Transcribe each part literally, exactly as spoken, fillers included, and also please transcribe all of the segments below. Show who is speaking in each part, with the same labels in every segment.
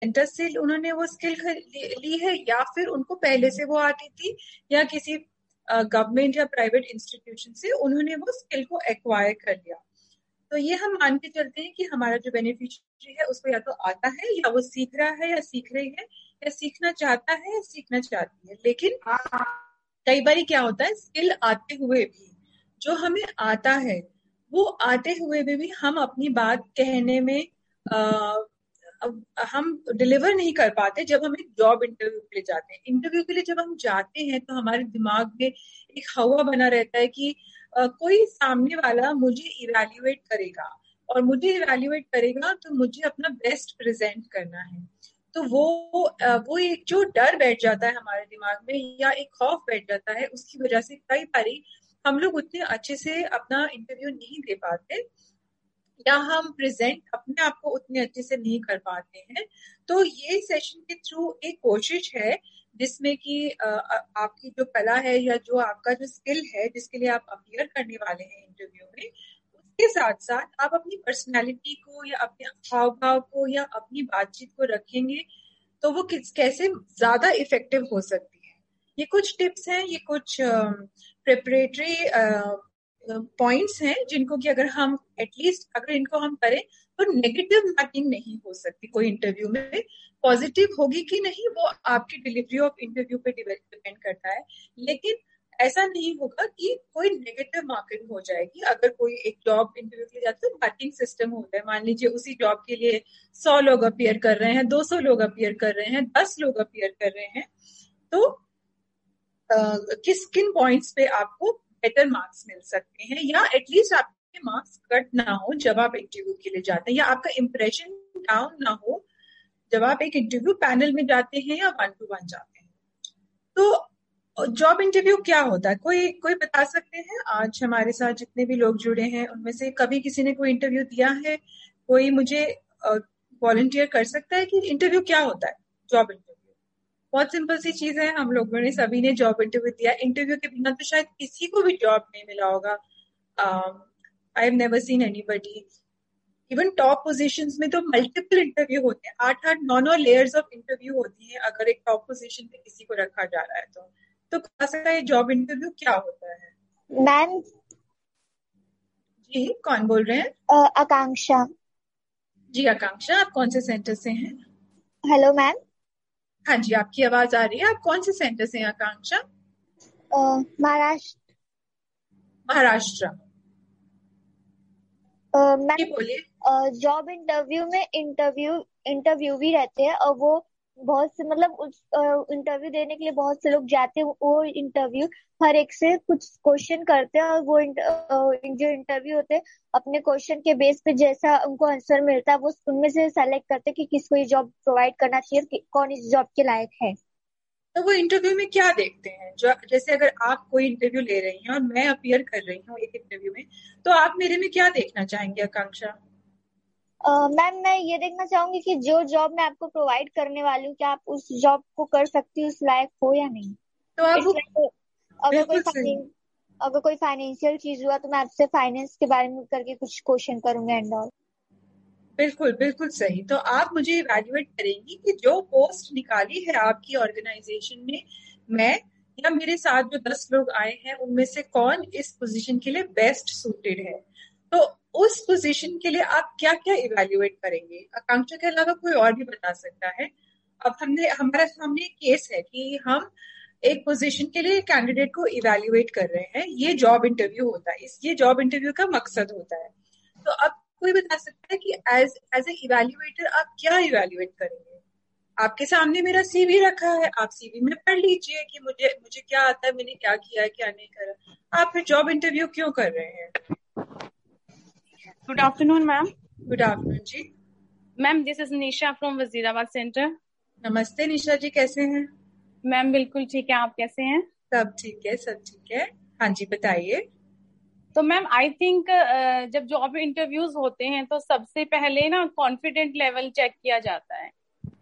Speaker 1: Centre से उन्होंने वो स्किल ली है या फिर उनको पहले से वो आती थी या किसी गवर्नमेंट या प्राइवेट इंस्टीट्यूशन से उन्होंने वो स्किल को एक्वायर कर लिया। तो ये हम मान के चलते हैं कि हमारा जो बेनिफिशियरी है उसको या तो आता है या वो सीख रहा है या सीख रही है या सीखना चाहता है या सीखना चाहती है। लेकिन कई बार क्या होता है, स्किल आते हुए भी जो हमें आता है वो आते हुए भी, भी हम अपनी बात कहने में आ, हम डिलीवर नहीं कर पाते। जब हम एक जॉब इंटरव्यू के लिए जाते हैं, इंटरव्यू के लिए जब हम जाते हैं तो हमारे दिमाग में एक हवा बना रहता है कि Uh, कोई सामने वाला मुझे इवैल्यूएट करेगा और मुझे इवैल्यूएट करेगा तो मुझे अपना बेस्ट प्रेजेंट करना है। तो वो uh, वो एक जो डर बैठ जाता है हमारे दिमाग में या एक खौफ बैठ जाता है, उसकी वजह से कई बारी हम लोग उतने अच्छे से अपना इंटरव्यू नहीं दे पाते या हम प्रेजेंट अपने आप को उतने अच्छे से नहीं कर पाते हैं। तो ये सेशन के थ्रू एक कोशिश है जिसमें कि आपकी जो कला है या जो आपका जो स्किल है जिसके लिए आप अपीयर करने वाले हैं इंटरव्यू में, उसके साथ साथ आप अपनी पर्सनालिटी को या अपने हाव भाव को या अपनी बातचीत को रखेंगे तो वो किस कैसे ज्यादा इफेक्टिव हो सकती है। ये कुछ टिप्स हैं, ये कुछ प्रिपरेटरी पॉइंट्स हैं जिनको कि अगर हम एटलीस्ट अगर इनको हम करें तो नेगेटिव मार्किंग नहीं हो सकती कोई इंटरव्यू में। पॉजिटिव होगी कि नहीं वो आपकी डिलीवरी ऑफ इंटरव्यू पे डिपेंड करता है, लेकिन ऐसा नहीं होगा कि कोई नेगेटिव मार्किंग हो जाएगी। अगर कोई एक जॉब इंटरव्यू के लिए जाता है तो मार्किंग सिस्टम होता है। मान लीजिए उसी जॉब के लिए सौ लोग अपीयर कर रहे हैं, दो सौ लोग अपीयर कर रहे हैं, दस लोग अपीयर कर रहे हैं, तो आ, किस किन पॉइंट्स पे आपको बेटर मार्क्स मिल सकते हैं या एटलीस्ट आपके मार्क्स कट ना हो जब आप इंटरव्यू के लिए जाते हैं या आपका इंप्रेशन डाउन ना हो जब आप एक इंटरव्यू पैनल में जाते हैं या वन टू वन जाते हैं। तो जॉब इंटरव्यू क्या होता है, कोई कोई बता सकते हैं? आज हमारे साथ जितने भी लोग जुड़े हैं उनमें से कभी किसी ने कोई इंटरव्यू दिया है? कोई मुझे वॉलंटियर कर सकता है कि इंटरव्यू क्या होता है? जॉब इंटरव्यू बहुत सिंपल सी चीज है, हम लोगों ने सभी ने जॉब इंटरव्यू दिया। इंटरव्यू के बिना तो शायद किसी को भी जॉब नहीं मिला होगा। I have never seen anybody. Even top positions में तो मल्टीपल इंटरव्यू होते हैं, आठ आठ नौ नौ लेयर्स ऑफ इंटरव्यू होती हैं अगर एक टॉप पोजीशन पे किसी को रखा जा रहा है तो तो कह सकता है जॉब इंटरव्यू क्या होता है?
Speaker 2: मैम
Speaker 1: जी कौन बोल रहे हैं?
Speaker 2: आकांक्षा।
Speaker 1: जी आकांक्षा, आप कौन से सेंटर से हैं?
Speaker 2: Hello ma'am.
Speaker 1: हाँ जी, आपकी आवाज आ रही है। आप कौन से सेंटर से हैं आकांक्षा?
Speaker 2: महाराष्ट्र।
Speaker 1: महाराष्ट्र।
Speaker 2: मैम बोलिए। जॉब इंटरव्यू में इंटरव्यू इंटरव्यू भी रहते हैं और वो बहुत से मतलब उस इंटरव्यू देने के लिए बहुत से लोग जाते हैं। वो इंटरव्यू हर एक से कुछ क्वेश्चन करते हैं और वो जो इंटरव्यू होते हैं अपने क्वेश्चन के बेस पे जैसा उनको आंसर मिलता है वो उनमें से सेलेक्ट करते हैं कि किसको ये जॉब प्रोवाइड करना चाहिए, कि कौन इस जॉब के लायक है।
Speaker 1: तो वो इंटरव्यू में क्या देखते हैं? जो जैसे अगर आप कोई इंटरव्यू ले रही हैं और मैं अपीयर कर रही हूँ एक इंटरव्यू में, तो आप मेरे में क्या देखना चाहेंगे आकांक्षा?
Speaker 2: मैम uh, मैं ये देखना चाहूंगी कि जो जॉब मैं आपको प्रोवाइड करने वाली हूँ क्या आप उस जॉब को कर सकती हो, उस लायक हो या नहीं।
Speaker 1: तो आप वो,
Speaker 2: like, अगर कोई अगर कोई फाइनेंशियल चीज हुआ तो मैं आपसे फाइनेंस के बारे में करके कुछ क्वेश्चन करूंगा एंड ऑल।
Speaker 1: बिल्कुल बिल्कुल सही। तो आप मुझे इवैल्यूएट करेंगी कि जो पोस्ट निकाली है आपकी ऑर्गेनाइजेशन में, मैं या मेरे साथ जो दस लोग आए हैं उनमें से कौन इस पोजीशन के लिए बेस्ट सूटेड है। तो उस पोजीशन के लिए आप क्या क्या इवैल्यूएट करेंगे? आकांक्षा के अलावा कोई और भी बता सकता है? अब हमने हमारा सामने केस है कि हम एक पोजीशन के लिए कैंडिडेट को इवैल्यूएट कर रहे हैं। ये जॉब इंटरव्यू होता है, इस ये जॉब इंटरव्यू का मकसद होता है। तो अब कोई बता सकता है कि एज एज ए इवैल्यूएटर आप क्या इवैल्यूएट करेंगे? आपके सामने मेरा सीवी रखा है, आप सीवी में पढ़ लीजिए कि मुझे मुझे क्या आता है, मैंने क्या किया है, क्या नहीं करा। आप फिर जॉब इंटरव्यू क्यों कर रहे हैं?
Speaker 3: Good afternoon ma'am.
Speaker 1: Good afternoon ji.
Speaker 3: Ma'am this is Nisha from Wazirabad centre.
Speaker 1: नमस्ते निशा जी, कैसे हैं?
Speaker 3: मैम बिल्कुल ठीक है, आप कैसे हैं?
Speaker 1: सब ठीक है, सब ठीक है। हाँ जी बताइए।
Speaker 3: तो मैम आई थिंक जब जॉब इंटरव्यूज होते हैं तो सबसे पहले ना कॉन्फिडेंट लेवल चेक किया जाता है।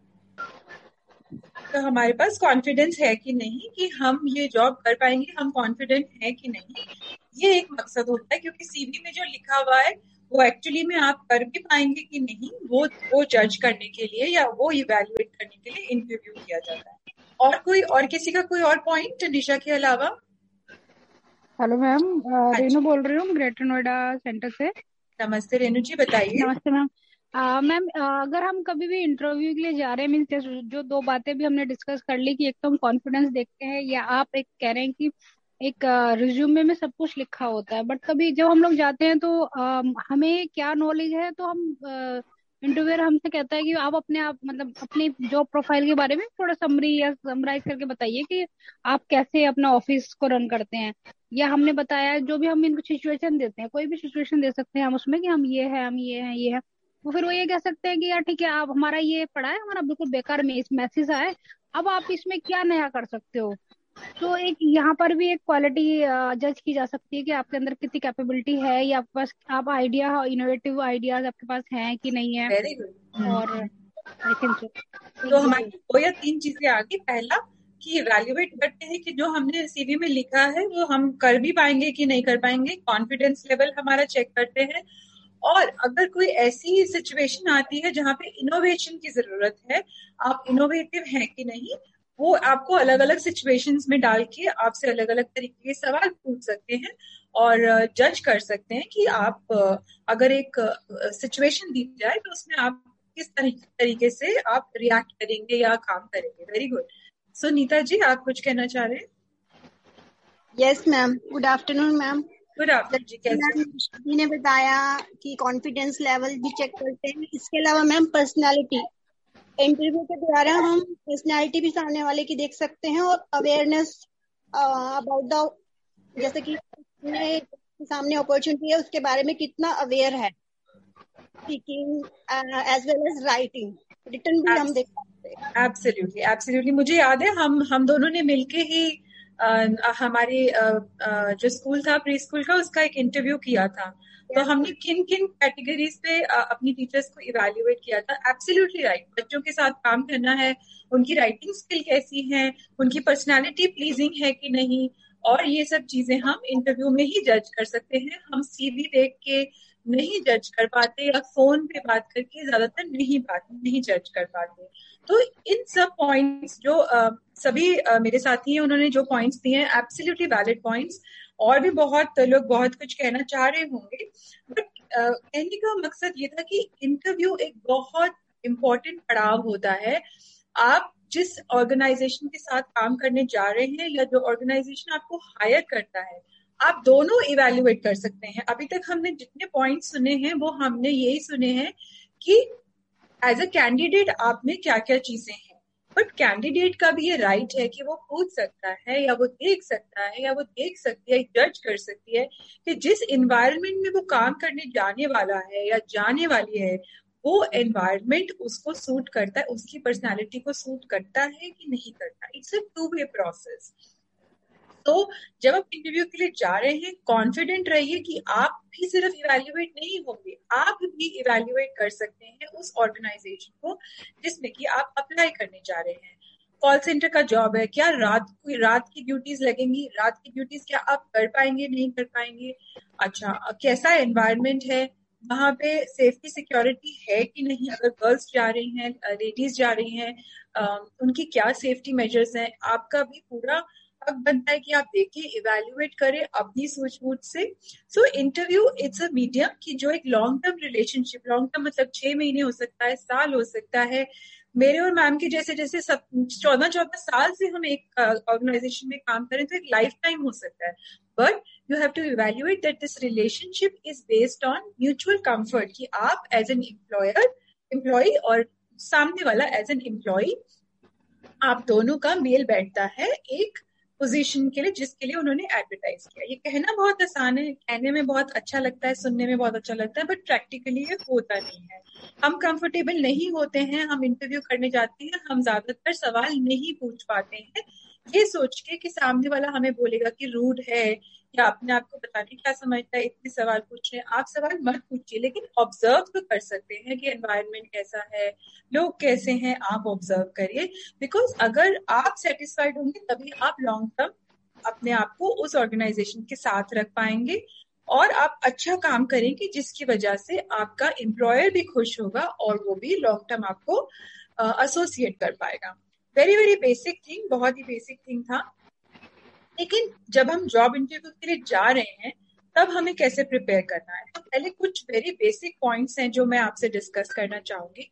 Speaker 1: तो हमारे पास कॉन्फिडेंस है कि नहीं कि हम ये जॉब कर पाएंगे, हम कॉन्फिडेंट हैं कि नहीं, ये एक मकसद होता है। क्योंकि सीवी में जो लिखा हुआ है वो एक्चुअली में आप कर भी पाएंगे कि नहीं, वो वो जज करने के लिए या वो इवेल्युएट करने के लिए इंटरव्यू किया जाता है। और कोई और किसी का कोई और पॉइंट निशा के अलावा?
Speaker 4: हेलो मैम, रेनू बोल रही हूँ ग्रेटर नोएडा सेंटर से।
Speaker 1: नमस्ते रेनू जी, बताइए।
Speaker 4: नमस्ते मैम। मैम अगर हम कभी भी इंटरव्यू के लिए जा रहे हैं, मीन्स जो दो बातें भी हमने डिस्कस कर ली कि एक तो हम कॉन्फिडेंस देखते हैं, या आप एक कह रहे हैं कि एक रिज्यूमे में सब कुछ लिखा होता है, बट कभी जब हम लोग जाते हैं तो आ, हमें क्या नॉलेज है, तो हम इंटरव्यूअर हमसे कहता है कि आप अपने आप मतलब अपनी जॉब प्रोफाइल के बारे में थोड़ा समरी या समराइज करके बताइए कि आप कैसे अपना ऑफिस को रन करते हैं। या हमने बताया जो भी हम इनको सिचुएशन देते हैं, कोई भी सिचुएशन दे सकते हैं हम उसमें कि हम ये है हम ये हैं ये है, तो फिर वो ये कह सकते हैं कि यार ठीक है, आप हमारा ये पढ़ा है, हमारा बिल्कुल बेकार में इस मैसेज आया है, अब आप इसमें क्या नया कर सकते हो। तो एक यहाँ पर भी एक क्वालिटी जज की जा सकती है कि आपके अंदर कितनी कैपेबिलिटी है, या आपके पास आप आइडिया इनोवेटिव आइडियाज आपके पास हैं कि नहीं है।
Speaker 1: Very good.
Speaker 4: और आई थिंक सो
Speaker 1: तो हमारी दो या तीन चीजें आ गई। पहला कि इवैल्यूएट करते हैं कि जो हमने सीवी में लिखा है वो हम कर भी पाएंगे कि नहीं कर पाएंगे। कॉन्फिडेंस लेवल हमारा चेक करते हैं। और अगर कोई ऐसी सिचुएशन आती है जहाँ पे इनोवेशन की जरूरत है, आप इनोवेटिव हैं कि नहीं, वो आपको अलग अलग सिचुएशंस में डाल के आपसे अलग अलग तरीके के सवाल पूछ सकते हैं और जज कर सकते हैं कि आप अगर एक सिचुएशन दी जाए तो उसमें आप किस तरीके से आप रिएक्ट करेंगे या काम करेंगे। Very good. सो नीता जी, आप कुछ कहना चाह रहे हैं?
Speaker 5: Yes ma'am, good afternoon ma'am.
Speaker 1: Good afternoon जी, कैसे?
Speaker 5: जी ने बताया कि कॉन्फिडेंस लेवल भी चेक करते हैं। इसके अलावा मैम पर्सनालिटी, इंटरव्यू के द्वारा हम पर्सनालिटी भी सामने वाले की देख सकते हैं और अवेयरनेस अबाउट द, जैसे कि सामने अपॉर्चुनिटी है उसके बारे में कितना अवेयर है, speaking as well as writing, written भी हम देख सकते हैं।
Speaker 1: Absolutely absolutely. मुझे याद है हम हम दोनों ने मिलके ही uh, हमारी uh, uh, जो स्कूल था प्री स्कूल का, उसका एक इंटरव्यू किया था। तो हमने किन किन कैटेगरीज पे अपनी टीचर्स को इवैल्यूएट किया था। Absolutely right. बच्चों के साथ काम करना है, उनकी राइटिंग स्किल कैसी है, उनकी पर्सनालिटी प्लीजिंग है कि नहीं, और ये सब चीजें हम इंटरव्यू में ही जज कर सकते हैं। हम सीवी देख के नहीं जज कर पाते या फोन पे बात करके ज्यादातर नहीं बात नहीं जज कर पाते। तो इन सब पॉइंट्स जो uh, सभी uh, मेरे साथी हैं उन्होंने जो पॉइंट्स दिए हैं, एब्सोल्युटली वैलिड पॉइंट्स। और भी बहुत लोग बहुत कुछ कहना चाह रहे होंगे, बट uh, कहने का मकसद ये था कि इंटरव्यू एक बहुत इम्पोर्टेंट पड़ाव होता है। आप जिस ऑर्गेनाइजेशन के साथ काम करने जा रहे हैं या जो ऑर्गेनाइजेशन आपको हायर करता है, आप दोनों इवैल्यूएट कर सकते हैं। अभी तक हमने जितने पॉइंट सुने हैं वो हमने यही सुने हैं कि एज अ कैंडिडेट आप में क्या क्या चीजें हैं, बट कैंडिडेट का भी ये राइट है कि वो पूछ सकता है या वो देख सकता है या वो देख सकती है, जज कर सकती है कि जिस एनवायरनमेंट में वो काम करने जाने वाला है या जाने वाली है, वो एनवायरनमेंट उसको सूट करता है, उसकी पर्सनालिटी को सूट करता है कि नहीं करता। It's a two way process. तो जब आप इंटरव्यू के लिए जा रहे हैं, कॉन्फिडेंट रहिए कि आप भी सिर्फ इवैल्यूएट नहीं होंगे, आप भी इवैल्यूएट कर सकते हैं उस ऑर्गेनाइजेशन को जिसमें कि आप अप्लाई करने जा रहे हैं। कॉल सेंटर का जॉब है, क्या रात कोई रात की ड्यूटीज लगेंगी? रात की ड्यूटीज क्या आप कर पाएंगे, नहीं कर पाएंगे? अच्छा, कैसा एनवायरनमेंट है वहां पे, सेफ्टी सिक्योरिटी है कि नहीं? अगर गर्ल्स जा रही हैं, लेडीज जा रही हैं, उनकी क्या सेफ्टी मेजर्स हैं? आपका भी पूरा हक बनता है कि आप देखिए, इवैल्यूएट करें अपनी सूझबूझ से। So interview it's a medium कि जो एक long term relationship, long term मतलब छह महीने हो सकता है, साल हो सकता है। मेरे और मैम के जैसे जैसे सब चौदह चौदह साल से हम एक ऑर्गेनाइजेशन uh, में काम करें तो एक लाइफ टाइम हो सकता है। But you have to evaluate that this relationship is based on mutual comfort, कि आप एज एन एम्प्लॉयर एम्प्लॉय और सामने वाला एज एन एम्प्लॉय, आप दोनों का मेल बैठता है एक पोजीशन के लिए जिसके लिए उन्होंने एडवर्टाइज किया। ये कहना बहुत आसान है, कहने में बहुत अच्छा लगता है, सुनने में बहुत अच्छा लगता है, बट प्रैक्टिकली ये होता नहीं है। हम कंफर्टेबल नहीं होते हैं, हम इंटरव्यू करने जाते हैं, हम ज्यादातर सवाल नहीं पूछ पाते हैं, ये सोच के कि सामने वाला हमें बोलेगा कि रूड है या अपने आप को पता नहीं क्या समझता है, इतने सवाल पूछ रहे हैं। आप सवाल मत पूछिए, लेकिन ऑब्जर्व तो कर सकते हैं कि एनवायरनमेंट कैसा है, लोग कैसे हैं, आप ऑब्जर्व करिए। बिकॉज अगर आप सेटिस्फाइड होंगे तभी आप लॉन्ग टर्म अपने आप को उस ऑर्गेनाइजेशन के साथ रख पाएंगे और आप अच्छा काम करेंगे जिसकी वजह से आपका एम्प्लॉयर भी खुश होगा और वो भी लॉन्ग टर्म आपको एसोसिएट uh, कर पाएगा। वेरी वेरी बेसिक थिंग, बहुत ही बेसिक थिंग था। लेकिन जब हम जॉब इंटरव्यू के लिए जा रहे हैं तब हमें कैसे प्रिपेयर करना है, तो पहले कुछ वेरी बेसिक पॉइंट्स हैं जो मैं आपसे डिस्कस करना चाहूंगी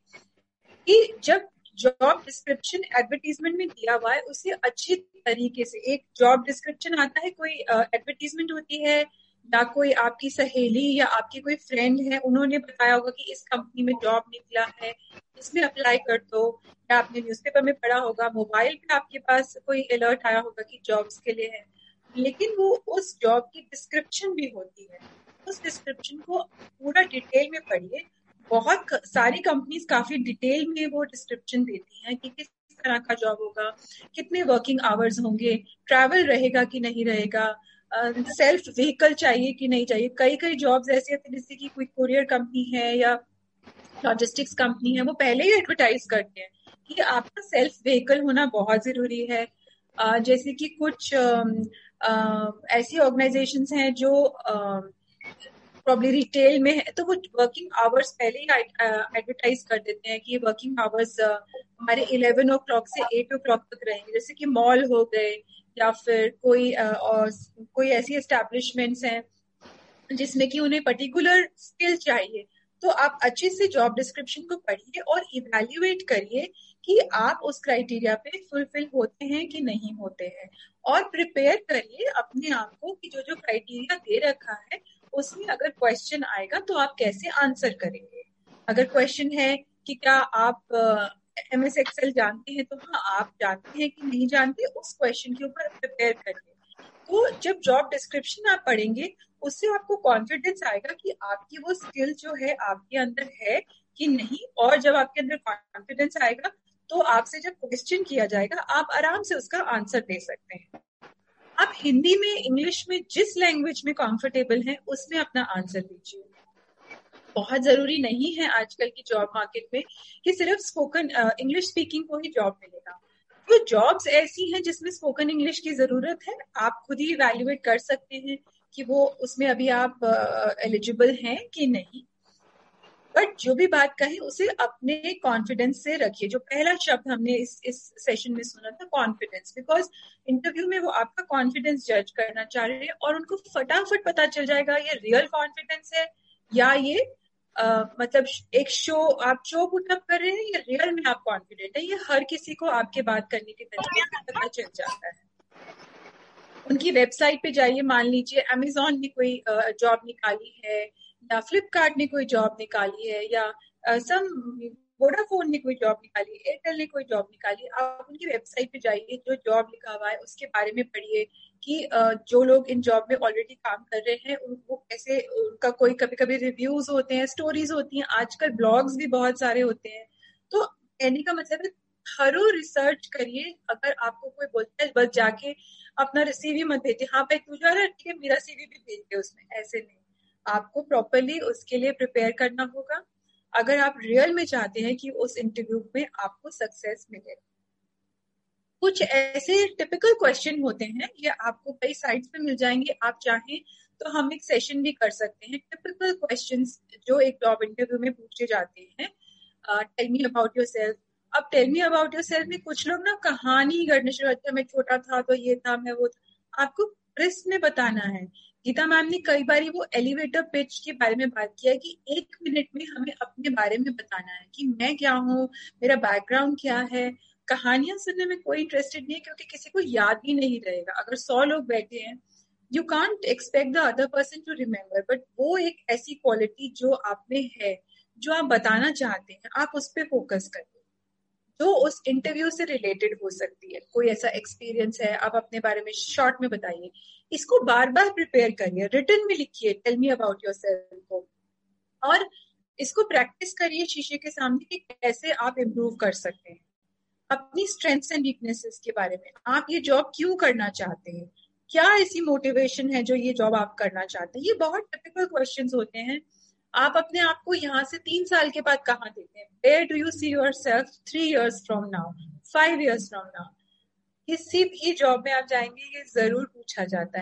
Speaker 1: कि जब जॉब डिस्क्रिप्शन एडवर्टीजमेंट में दिया हुआ है उसे अच्छी तरीके से, एक जॉब डिस्क्रिप्शन आता है, कोई एडवर्टीजमेंट uh, होती है या कोई आपकी सहेली या आपकी कोई फ्रेंड है उन्होंने बताया होगा कि इस कंपनी में जॉब निकला है, इसमें अप्लाई कर दो, या आपने न्यूज़पेपर में पढ़ा होगा, मोबाइल पे आपके पास कोई अलर्ट आया होगा कि जॉब्स के लिए है, लेकिन वो उस जॉब की डिस्क्रिप्शन भी होती है। उस डिस्क्रिप्शन को पूरा डिटेल में पढ़िए। बहुत सारी कंपनीज काफी डिटेल में वो डिस्क्रिप्शन देती हैं कि किस तरह का जॉब होगा, कितने वर्किंग आवर्स होंगे, ट्रैवल रहेगा कि नहीं रहेगा, सेल्फ uh, व्हीकल चाहिए कि नहीं चाहिए। कई कई जॉब्स ऐसी होती है जैसे कि कोई कुरियर कंपनी है या लॉजिस्टिक्स कंपनी है, वो पहले ही एडवर्टाइज करते हैं कि आपका सेल्फ व्हीकल होना बहुत जरूरी है। uh, जैसे कि कुछ uh, uh, ऐसी ऑर्गेनाइजेशंस हैं जो प्रॉब्ली uh, रिटेल में है, तो वो वर्किंग आवर्स पहले ही एडवर्टाइज कर देते हैं कि वर्किंग आवर्स uh, हमारे इलेवन ओ क्लॉक से एट ओ क्लॉक तक रहेंगे। जैसे कि मॉल हो गए या फिर कोई uh, और कोई ऐसी एस्टैब्लिशमेंट्स हैं जिसमें कि उन्हें पर्टिकुलर स्किल चाहिए। तो आप अच्छे से जॉब डिस्क्रिप्शन को पढ़िए और इवैल्यूएट करिए कि आप उस क्राइटेरिया पे फुलफिल होते हैं कि नहीं होते हैं, और प्रिपेयर करिए अपने आप को कि जो जो क्राइटेरिया दे रखा है उसमें अगर क्वेश्चन आएगा तो आप कैसे आंसर करेंगे। अगर क्वेश्चन है कि क्या आप एम एस एक्सेल जानते हैं, तो हाँ आप जानते हैं कि नहीं जानते, उस क्वेश्चन के ऊपर प्रिपेयर करिए। तो जब जॉब डिस्क्रिप्शन आप पढ़ेंगे उससे आपको कॉन्फिडेंस आएगा कि आपकी वो स्किल जो है आपके अंदर है कि नहीं, और जब आपके अंदर कॉन्फिडेंस आएगा तो आपसे जब क्वेश्चन किया जाएगा आप आराम से उसका आंसर दे सकते हैं। आप हिंदी में, इंग्लिश में, जिस लैंग्वेज में कंफर्टेबल हैं उसमें अपना आंसर दीजिए। बहुत जरूरी नहीं है आजकल की जॉब मार्केट में कि सिर्फ स्पोकन इंग्लिश स्पीकिंग को ही जॉब मिलेगा। तो जॉब्स ऐसी हैं जिसमें स्पोकन इंग्लिश की जरूरत है, आप खुद ही इवैल्यूएट कर सकते हैं कि वो उसमें अभी आप एलिजिबल uh, हैं कि नहीं। बट जो भी बात कहें उसे अपने कॉन्फिडेंस से रखिए। जो पहला शब्द हमने इस इस सेशन में सुना था, कॉन्फिडेंस, बिकॉज इंटरव्यू में वो आपका कॉन्फिडेंस जज करना चाह रहे हैं और उनको फटाफट पता चल जाएगा ये रियल कॉन्फिडेंस है या ये uh, मतलब एक शो, आप शो पुटअप कर रहे हैं या रियल में आप कॉन्फिडेंट है। ये हर किसी को आपके बात करने के तरीके से पता चल जाता है। उनकी वेबसाइट पे जाइए, मान लीजिए अमेजॉन ने कोई जॉब निकाली है या फ्लिपकार्ट ने कोई जॉब निकाली है या सम वोडाफोन ने कोई जॉब निकाली है, एयरटेल ने कोई जॉब निकाली है, आप उनकी वेबसाइट पे जाइए, जो जॉब लिखा हुआ है उसके बारे में पढ़िए कि जो लोग इन जॉब में ऑलरेडी काम कर रहे हैं उनको कैसे, उनका कोई कभी कभी रिव्यूज होते हैं, स्टोरीज होती हैं, आजकल ब्लॉग्स भी बहुत सारे होते हैं। तो कहने का मतलब है थरो रिसर्च करिए। अगर आपको कोई बोलता है बस जाके अपना सीवी मत भेजिए, हाँ भाई तू जा रहा है ठीक है मेरा सीवी भी भेज दे उसमें, ऐसे नहीं, आपको प्रॉपरली उसके लिए प्रिपेयर करना होगा अगर आप रियल में चाहते हैं कि उस इंटरव्यू में आपको सक्सेस मिले। कुछ ऐसे टिपिकल क्वेश्चन होते हैं, ये आपको कई साइट्स पे मिल जाएंगे, आप चाहें तो हम एक सेशन भी कर सकते हैं। टिपिकल क्वेश्चंस जो एक जॉब इंटरव्यू में पूछे जाते हैं, टेल मी अबाउट योरसेल्फ। अब टेल मी अबाउट योरसेल्फ में कुछ लोग ना कहानी करने शुरू करते हैं, मैं छोटा था तो ये था, मैं वो था। आपको प्रेस में बताना है। गीता मैम ने कई बार वो एलिवेटर पिच के बारे में बात किया है कि एक मिनट में हमें अपने बारे में बताना है कि मैं क्या हूँ, मेरा बैकग्राउंड क्या है। कहानियां सुनने में कोई इंटरेस्टेड नहीं है क्योंकि किसी को याद भी नहीं रहेगा। अगर सौ लोग बैठे हैं, you can't expect the other person to remember, but वो एक ऐसी क्वालिटी जो आप में है, जो आप बताना चाहते हैं, आप उस पर फोकस करिए, जो उस इंटरव्यू से रिलेटेड हो सकती है। कोई ऐसा एक्सपीरियंस है, आप अपने बारे में शॉर्ट में बताइए। इसको बार बार प्रिपेयर करिए, रिटन में लिखिए टेल मी अबाउट योरसेल्फ को, और इसको प्रैक्टिस करिए शीशे के सामने कि कैसे आप इम्प्रूव कर सकते हैं। अपनी स्ट्रेंथ्स एंड वीकनेसेस के बारे में, आप ये जॉब क्यों करना चाहते हैं, क्या ऐसी मोटिवेशन है जो ये जॉब आप करना चाहते हैं। ये बहुत टिपिकल क्वेश्चंस होते हैं। आप अपने आप को यहाँ से तीन साल के बाद कहाँ देते हैं, where do you see your self three years from now, five years from now. किसी भी जॉब में आप जाएंगे ये जरूर पूछा जाता है।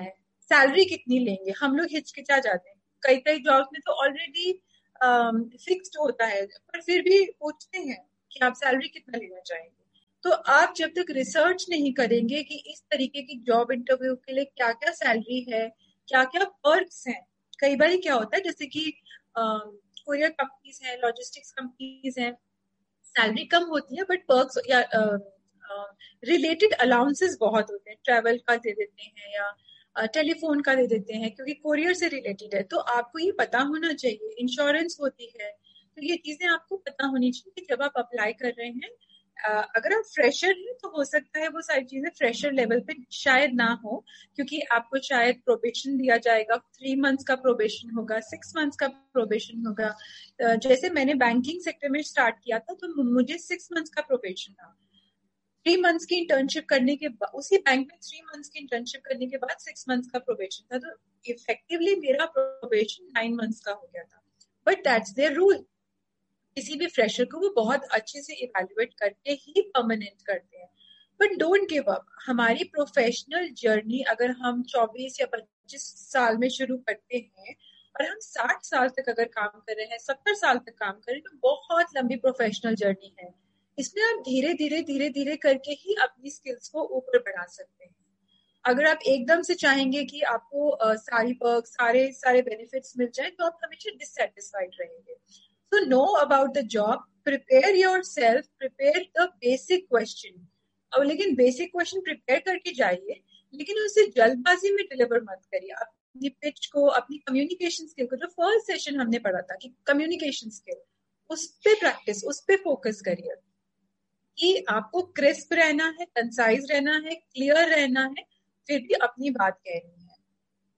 Speaker 1: सैलरी कितनी लेंगे, हम लोग हिचकिचा जाते हैं। कई कई जॉब्स में तो ऑलरेडी फिक्स्ड होता है, पर फिर भी पूछते हैं कि आप सैलरी कितना लेना चाहेंगे। तो आप जब तक रिसर्च नहीं करेंगे कि इस तरीके की जॉब इंटरव्यू के लिए क्या क्या सैलरी है, क्या क्या पर्क्स हैं, कई बार क्या होता है जैसे कि कोरियर कंपनीज हैं, लॉजिस्टिक्स कंपनीज हैं, सैलरी कम होती है बट पर्क्स या रिलेटेड अलाउंसेस बहुत होते हैं, ट्रैवल का दे देते हैं या टेलीफोन का दे देते हैं, क्योंकि कोरियर से रिलेटेड है। तो आपको ये पता होना चाहिए, इंश्योरेंस होती है, तो ये चीजें आपको पता होनी चाहिए जब आप अप्लाई कर रहे हैं। Uh, अगर आप फ्रेशर हैं तो हो सकता है वो सारी चीजें फ्रेशर लेवल पे शायद ना हो, क्योंकि आपको शायद प्रोबेशन दिया जाएगा, थ्री मंथ्स का प्रोबेशन होगा, सिक्स मंथ्स का प्रोबेशन होगा। uh, जैसे मैंने बैंकिंग सेक्टर में स्टार्ट किया था तो मुझे सिक्स मंथ्स का प्रोबेशन था। थ्री मंथ्स की इंटर्नशिप करने के बाद, उसी बैंक में थ्री मंथ्स की इंटर्नशिप करने के बाद सिक्स मंथ्स का प्रोबेशन था, तो इफेक्टिवली मेरा प्रोबेशन नाइन मंथ्स का हो गया था। But that's there rule. किसी भी फ्रेशर को वो बहुत अच्छे से इवैल्यूएट करके ही परमानेंट करते हैं। But don't give up. हमारी प्रोफेशनल जर्नी अगर हम चौबीस या पच्चीस साल में शुरू करते हैं और हम साठ साल तक अगर काम कर रहे हैं, सत्तर साल तक काम कर रहे हैं, तो बहुत लंबी प्रोफेशनल जर्नी है। इसमें आप धीरे धीरे धीरे धीरे करके ही अपनी स्किल्स को ऊपर बढ़ा सकते हैं। अगर आप एकदम से चाहेंगे कि आपको uh, सारी पर्क, सारे सारे बेनिफिट्स मिल जाए, तो आप हमेशा डिससेटिस्फाइड रहेंगे। So know about the job, prepare yourself, prepare the basic question. अब लेकिन बेसिक क्वेश्चन प्रिपेयर करके जाइए, लेकिन उसे जल्दबाजी में डिलीवर मत करिए। अपनी पिच को, अपनी कम्युनिकेशन स्किल को, जो फर्स्ट सेशन हमने पढ़ा था कि कम्युनिकेशन स्किल, उस पे प्रैक्टिस, उस पे फोकस करिए कि आपको क्रिस्प रहना है, कंसाइज रहना है, क्लियर रहना है, फिर भी अपनी बात कहनी है।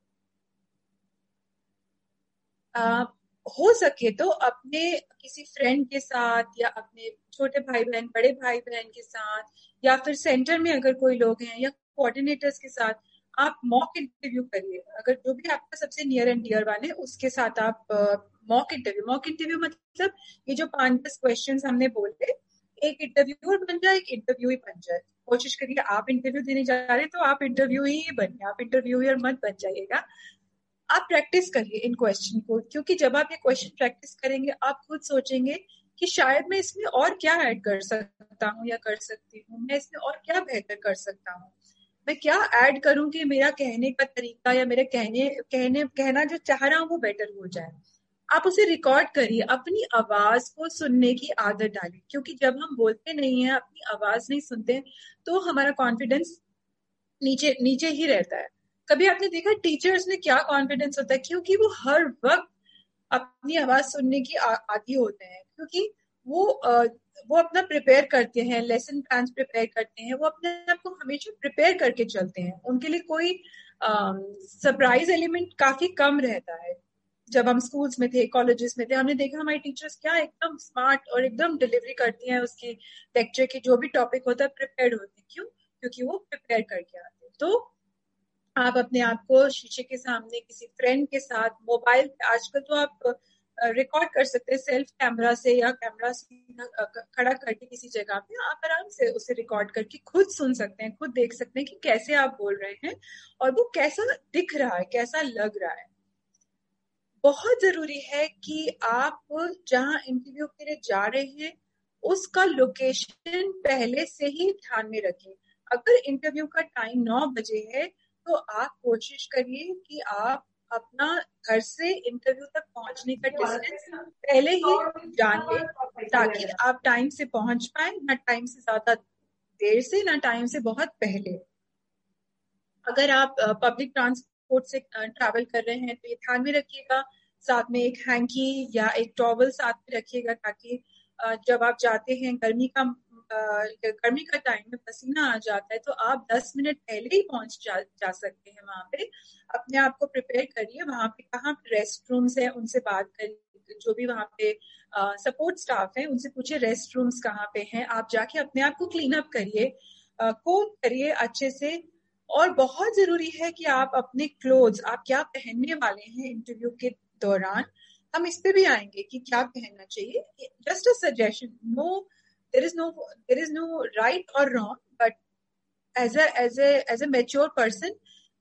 Speaker 1: आ, हो सके तो अपने किसी फ्रेंड के साथ या अपने छोटे भाई बहन, बड़े भाई बहन के साथ, या फिर सेंटर में अगर कोई लोग हैं या कोऑर्डिनेटर्स के साथ आप मॉक इंटरव्यू करिए। अगर जो भी आपका सबसे नियर एंड डियर वाले, उसके साथ आप मॉक इंटरव्यू मॉक इंटरव्यू मतलब ये जो पांच दस क्वेश्चंस हमने बोले, एक इंटरव्यूअर बन जाए, एक इंटरव्यू ही बन जाए। कोशिश करिए आप इंटरव्यू देने जा रहे हैं तो आप इंटरव्यू ही बनिए, आप इंटरव्यूअर मत बन जाइएगा। आप प्रैक्टिस करिए इन क्वेश्चन को, क्योंकि जब आप ये क्वेश्चन प्रैक्टिस करेंगे आप खुद सोचेंगे कि शायद मैं इसमें और क्या ऐड कर सकता हूँ या कर सकती हूँ, मैं इसमें और क्या बेहतर कर सकता हूँ, मैं क्या ऐड करूं कि मेरा कहने का तरीका या मेरे कहने कहने कहना जो चाह रहा हूँ वो बेटर हो जाए। आप उसे रिकॉर्ड करिए, अपनी आवाज को सुनने की आदत डालिए, क्योंकि जब हम बोलते नहीं है, अपनी आवाज नहीं सुनते, तो हमारा कॉन्फिडेंस नीचे नीचे ही रहता है। कभी आपने देखा टीचर्स में क्या कॉन्फिडेंस होता है, क्योंकि वो हर वक्त अपनी आवाज सुनने की आदी होते हैं, क्योंकि वो आ, वो अपना प्रिपेयर करते हैं, लेसन प्लान प्रिपेयर करते हैं, वो अपने आप को हमेशा प्रिपेयर करके चलते हैं। उनके लिए कोई सरप्राइज एलिमेंट काफी कम रहता है। जब हम स्कूल्स में थे, कॉलेजेस में थे, हमने देखा हमारी टीचर्स क्या एकदम स्मार्ट और एकदम डिलीवरी करती हैं उसकी लेक्चर की, जो भी टॉपिक होता है प्रिपेयर्ड होती है। क्यों? क्योंकि वो प्रिपेयर करके आते हैं। तो आप अपने आप को शीशे के सामने, किसी फ्रेंड के साथ, मोबाइल पे आजकल तो आप रिकॉर्ड कर सकते हैं सेल्फ कैमरा से, या कैमरा खड़ा करके किसी जगह पे आप आराम से उसे रिकॉर्ड करके खुद सुन सकते हैं, खुद देख सकते हैं कि कैसे आप बोल रहे हैं और वो कैसा दिख रहा है, कैसा लग रहा है। बहुत जरूरी है कि आप जहां इंटरव्यू के लिए जा रहे हैं उसका लोकेशन पहले से ही ध्यान में रखें। अगर इंटरव्यू का टाइम नौ बजे है तो आप कोशिश करिए कि आप अपना घर से इंटरव्यू तक पहुंचने का डिस्टेंस पहले ही जान लें, ताकि आप टाइम से पहुंच पाए, ना टाइम से ज्यादा देर से, ना टाइम से बहुत पहले। अगर आप पब्लिक ट्रांसपोर्ट से ट्रैवल कर रहे हैं तो ये ध्यान में रखिएगा, साथ में एक हैंकी या एक टॉवल साथ में रखिएगा, ताकि जब आप जाते हैं, गर्मी का गर्मी का टाइम में पसीना आ जाता है, तो आप दस मिनट पहले ही पहुंच जा, जा सकते हैं वहां पे। अपने आप को प्रिपेयर करिए, वहां पे कहाँ रेस्ट रूम्स है उनसे बात करिए, जो भी वहां पे सपोर्ट स्टाफ है उनसे पूछिए रेस्ट रूम्स कहाँ पे हैं। आप जाके अपने आप को क्लीन अप करिए, कोट करिए अच्छे से। और बहुत जरूरी है कि आप अपने क्लोथ्स, आप क्या पहनने वाले हैं इंटरव्यू के दौरान, हम इस पे भी आएंगे कि क्या पहनना चाहिए। Just a suggestion, no there is no there is no right or wrong, but as a as a as a mature person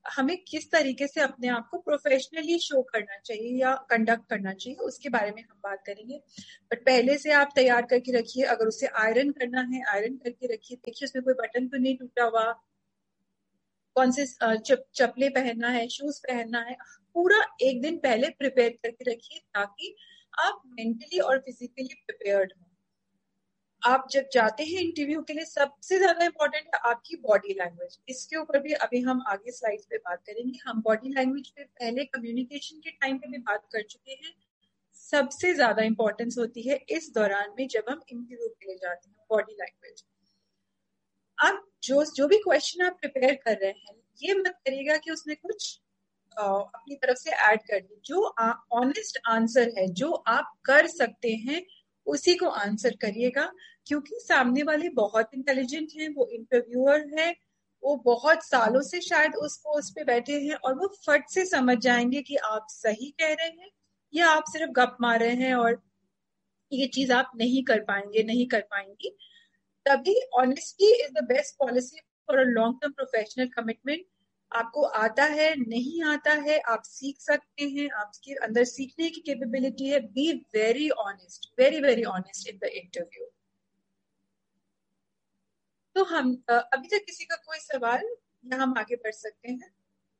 Speaker 1: हमें किस तरीके से अपने आप को प्रोफेशनली शो करना चाहिए या कंडक्ट करना चाहिए, उसके बारे में हम बात करेंगे। बट पहले से आप तैयार करके रखिए। अगर उसे आयरन करना है, आयरन करके रखिए। देखिए उसमें कोई बटन तो नहीं टूटा हुआ, कौन से चप, चपले पहनना है, शूज पहनना है, पूरा एक दिन पहले प्रिपेयर करके रखिए ताकि आप मेंटली और फिजिकली प्रिपेयर्ड हो। आप जब जाते हैं इंटरव्यू के लिए, सबसे ज्यादा इंपॉर्टेंट है आपकी बॉडी लैंग्वेज। इसके ऊपर भी अभी हम आगे स्लाइड्स पे बात करेंगे। हम बॉडी लैंग्वेज पे पहले कम्युनिकेशन के टाइम पे भी बात कर चुके हैं। सबसे ज्यादा इंपॉर्टेंस होती है इस दौरान में जब हम इंटरव्यू के लिए जाते हैं, बॉडी लैंग्वेज। आप जो जो भी क्वेश्चन आप प्रिपेयर कर रहे हैं, ये मत करिएगा कि उसमें कुछ आ, अपनी तरफ से ऐड कर दी। जो ऑनेस्ट आंसर है, जो आप कर सकते हैं, उसी को आंसर करिएगा, क्योंकि सामने वाले बहुत इंटेलिजेंट हैं, वो इंटरव्यूअर है, वो बहुत सालों से शायद उस पोस्ट पे बैठे हैं और वो फट से समझ जाएंगे कि आप सही कह रहे हैं या आप सिर्फ गप मार रहे हैं और ये चीज आप नहीं कर पाएंगे, नहीं कर पाएंगी। तभी honesty is the best policy for a long term professional commitment. आपको आता है, नहीं आता है, आप सीख सकते हैं, आपके अंदर सीखने की कैपेबिलिटी है। Be very honest, very very honest in the interview. तो हम अभी तक किसी का कोई सवाल, या हम आगे बढ़ सकते हैं?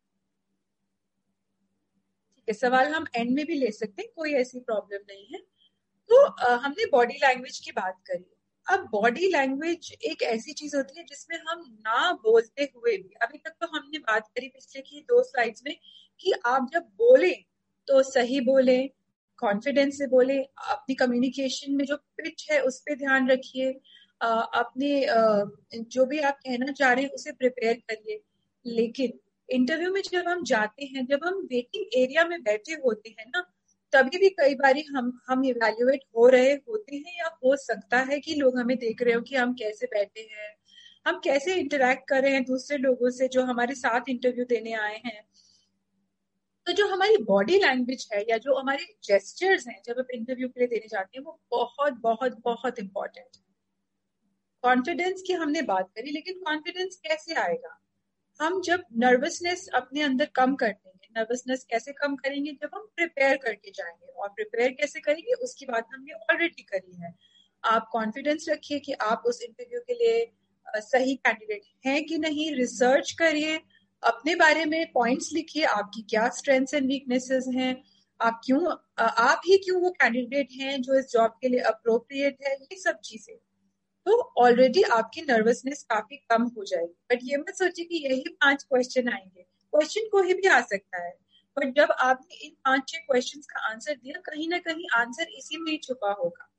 Speaker 1: ठीक है, सवाल हम एंड में भी ले सकते हैं, कोई ऐसी प्रॉब्लम नहीं है। तो uh, हमने बॉडी लैंग्वेज की बात करी। अब बॉडी लैंग्वेज एक ऐसी चीज होती है जिसमें हम ना बोलते हुए भी, अभी तक तो हमने बात करी पिछले की दो स्लाइड्स में कि आप जब बोले तो सही बोले, कॉन्फिडेंस से बोले, अपनी कम्युनिकेशन में जो पिच है उस पर ध्यान रखिए, अपने जो भी आप कहना चाह रहे हैं उसे प्रिपेयर करिए। लेकिन इंटरव्यू में जब हम जाते हैं, जब हम वेटिंग एरिया में बैठे होते हैं ना, तभी भी कई बार हम हम इवैल्यूएट हो रहे होते हैं, या हो सकता है कि लोग हमें देख रहे हो कि हम कैसे बैठे हैं, हम कैसे इंटरेक्ट कर रहे हैं दूसरे लोगों से जो हमारे साथ इंटरव्यू देने आए हैं। तो जो हमारी बॉडी लैंग्वेज है या जो हमारे जेस्चर्स हैं जब आप इंटरव्यू के लिए देने जाते हैं, वो बहुत बहुत बहुत इंपॉर्टेंट है। कॉन्फिडेंस की हमने बात करी, लेकिन कॉन्फिडेंस कैसे आएगा? हम जब नर्वसनेस अपने अंदर कम करते हैं, नर्वसनेस कैसे कम करेंगे? जब हम प्रिपेयर करके जाएंगे। और प्रिपेयर कैसे करेंगे उसकी बात हमने ऑलरेडी करी है। आप कॉन्फिडेंस रखिए कि आप उस इंटरव्यू के लिए सही कैंडिडेट हैं कि नहीं। रिसर्च करिए, अपने बारे में पॉइंट्स लिखिए, आपकी क्या स्ट्रेंथ्स एंड वीकनेसेस हैं, आप क्यों आप ही क्यों वो कैंडिडेट हैं जो इस जॉब के लिए अप्रोप्रिएट है, ये सब चीजें। तो ऑलरेडी आपकी नर्वसनेस काफी कम हो जाएगी। बट ये मत सोचिए कि यही पांच क्वेश्चन आएंगे, क्वेश्चन कोई भी आ सकता है। बट जब आपने इन पांच छह क्वेश्चंस का आंसर दिया, कहीं ना कहीं आंसर इसी में ही छुपा होगा।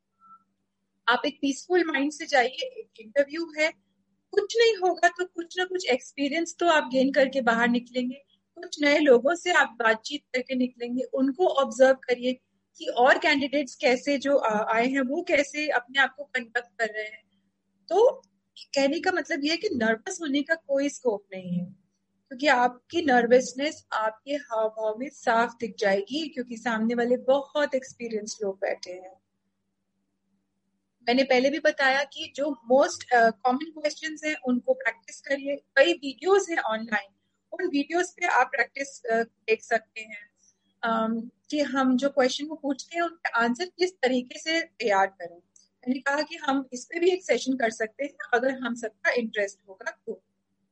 Speaker 1: आप एक पीसफुल माइंड से जाइए, एक इंटरव्यू है, कुछ नहीं होगा तो कुछ ना कुछ एक्सपीरियंस तो आप गेन करके बाहर निकलेंगे, कुछ नए लोगों से आप बातचीत करके निकलेंगे, उनको ऑब्जर्व करिए कि और कैंडिडेट्स कैसे जो आए हैं वो कैसे अपने आप को कंडक्ट कर रहे हैं। तो कहने का मतलब ये है कि नर्वस होने का कोई स्कोप नहीं है, क्योंकि आपकी नर्वसनेस आपके हाव भाव में साफ दिख जाएगी, क्योंकि सामने वाले बहुत एक्सपीरियंस लोग बैठे हैं। मैंने पहले भी बताया कि जो मोस्ट कॉमन क्वेश्चंस हैं उनको प्रैक्टिस करिए। कई वीडियोस हैं ऑनलाइन, उन वीडियोस पे आप प्रैक्टिस uh, देख सकते हैं um, कि हम जो क्वेश्चन को पूछते हैं उनके आंसर किस तरीके से तैयार करें। मैंने कहा कि हम इस पे भी एक सेशन कर सकते हैं अगर हम सबका इंटरेस्ट होगा तो।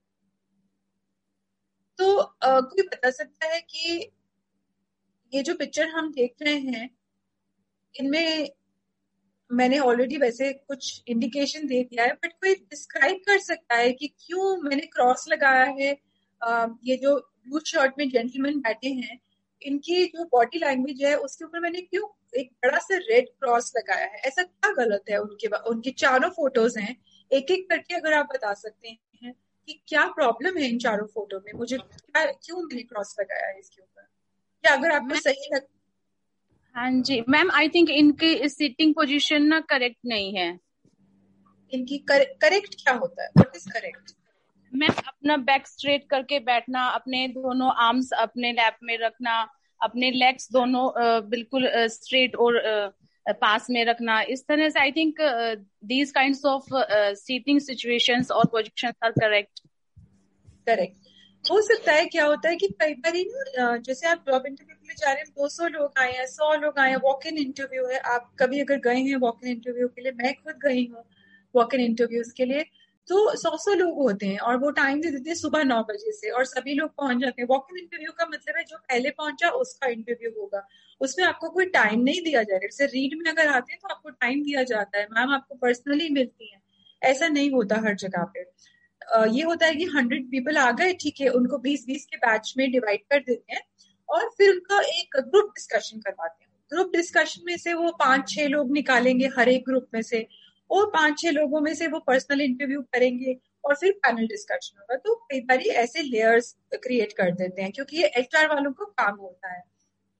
Speaker 1: तो uh, कोई बता सकता है कि ये जो पिक्चर हम देख रहे हैं, इनमें मैंने ऑलरेडी वैसे कुछ इंडिकेशन दे दिया है, बट कोई डिस्क्राइब कर सकता है कि क्यों मैंने क्रॉस लगाया है? uh, ये जो ब्लू शर्ट में जेंटलमैन बैठे हैं, इनकी जो बॉडी लैंग्वेज है उसके ऊपर मैंने क्यों एक बड़ा सा रेड क्रॉस लगाया है? ऐसा क्या गलत है? उनके उनके चारों फोटोज हैं, एक एक करके अगर आप बता सकते हैं कि क्या प्रॉब्लम है इन चारों फोटो में, मुझे क्या क्यों मैंने क्रॉस लगाया है इसके ऊपर, या अगर आपको सही लग।
Speaker 3: हाँ जी मैम, आई थिंक इनकी सिटिंग पोजीशन ना करेक्ट नहीं है।
Speaker 1: इनकी करेक्ट क्या होता है? What is correct?
Speaker 3: मैम अपना बैक स्ट्रेट करके बैठना, अपने दोनों आर्म्स अपने लैप में रखना, अपने लेग्स दोनों बिल्कुल स्ट्रेट और पास में रखना, इस तरह से I think these kinds of seating situations और पोजीशंस आर करेक्ट।
Speaker 1: करेक्ट। हो सकता है क्या होता है कि कई बार ना, जैसे आप जॉब इंटरव्यू के लिए जा रहे हैं, दो सौ लोग आए हैं, सौ लोग आए हैं, वॉक इन इंटरव्यू है। आप कभी अगर गए हैं वॉक इन इंटरव्यू के लिए, मैं खुद गई हूँ वॉक इन इंटरव्यूज के लिए, तो सौ सौ लोग होते हैं और वो टाइम दे देते हैं सुबह नौ बजे से, और सभी लोग पहुंच जाते हैं। वॉक इन इंटरव्यू का मतलब है जो पहले पहुंचा उसका इंटरव्यू होगा, उसमें आपको कोई टाइम नहीं दिया जाएगा। जैसे रीड में अगर आते हैं तो आपको टाइम दिया जाता है, मैम आपको पर्सनली मिलती है, ऐसा नहीं होता हर जगह पे। Uh, ये होता है कि हंड्रेड पीपल आ गए, ठीक है, उनको बीस बीस के बैच में डिवाइड कर देते हैं और फिर उनका एक ग्रुप डिस्कशन करवाते हैं। ग्रुप डिस्कशन में से वो पांच छह लोग निकालेंगे हर एक ग्रुप में से, और पांच छह लोगों में से वो पर्सनल इंटरव्यू करेंगे और फिर पैनल डिस्कशन होगा। तो कई बार ऐसे लेयर्स क्रिएट कर देते हैं क्योंकि ये एचआर वालों को काम होता है।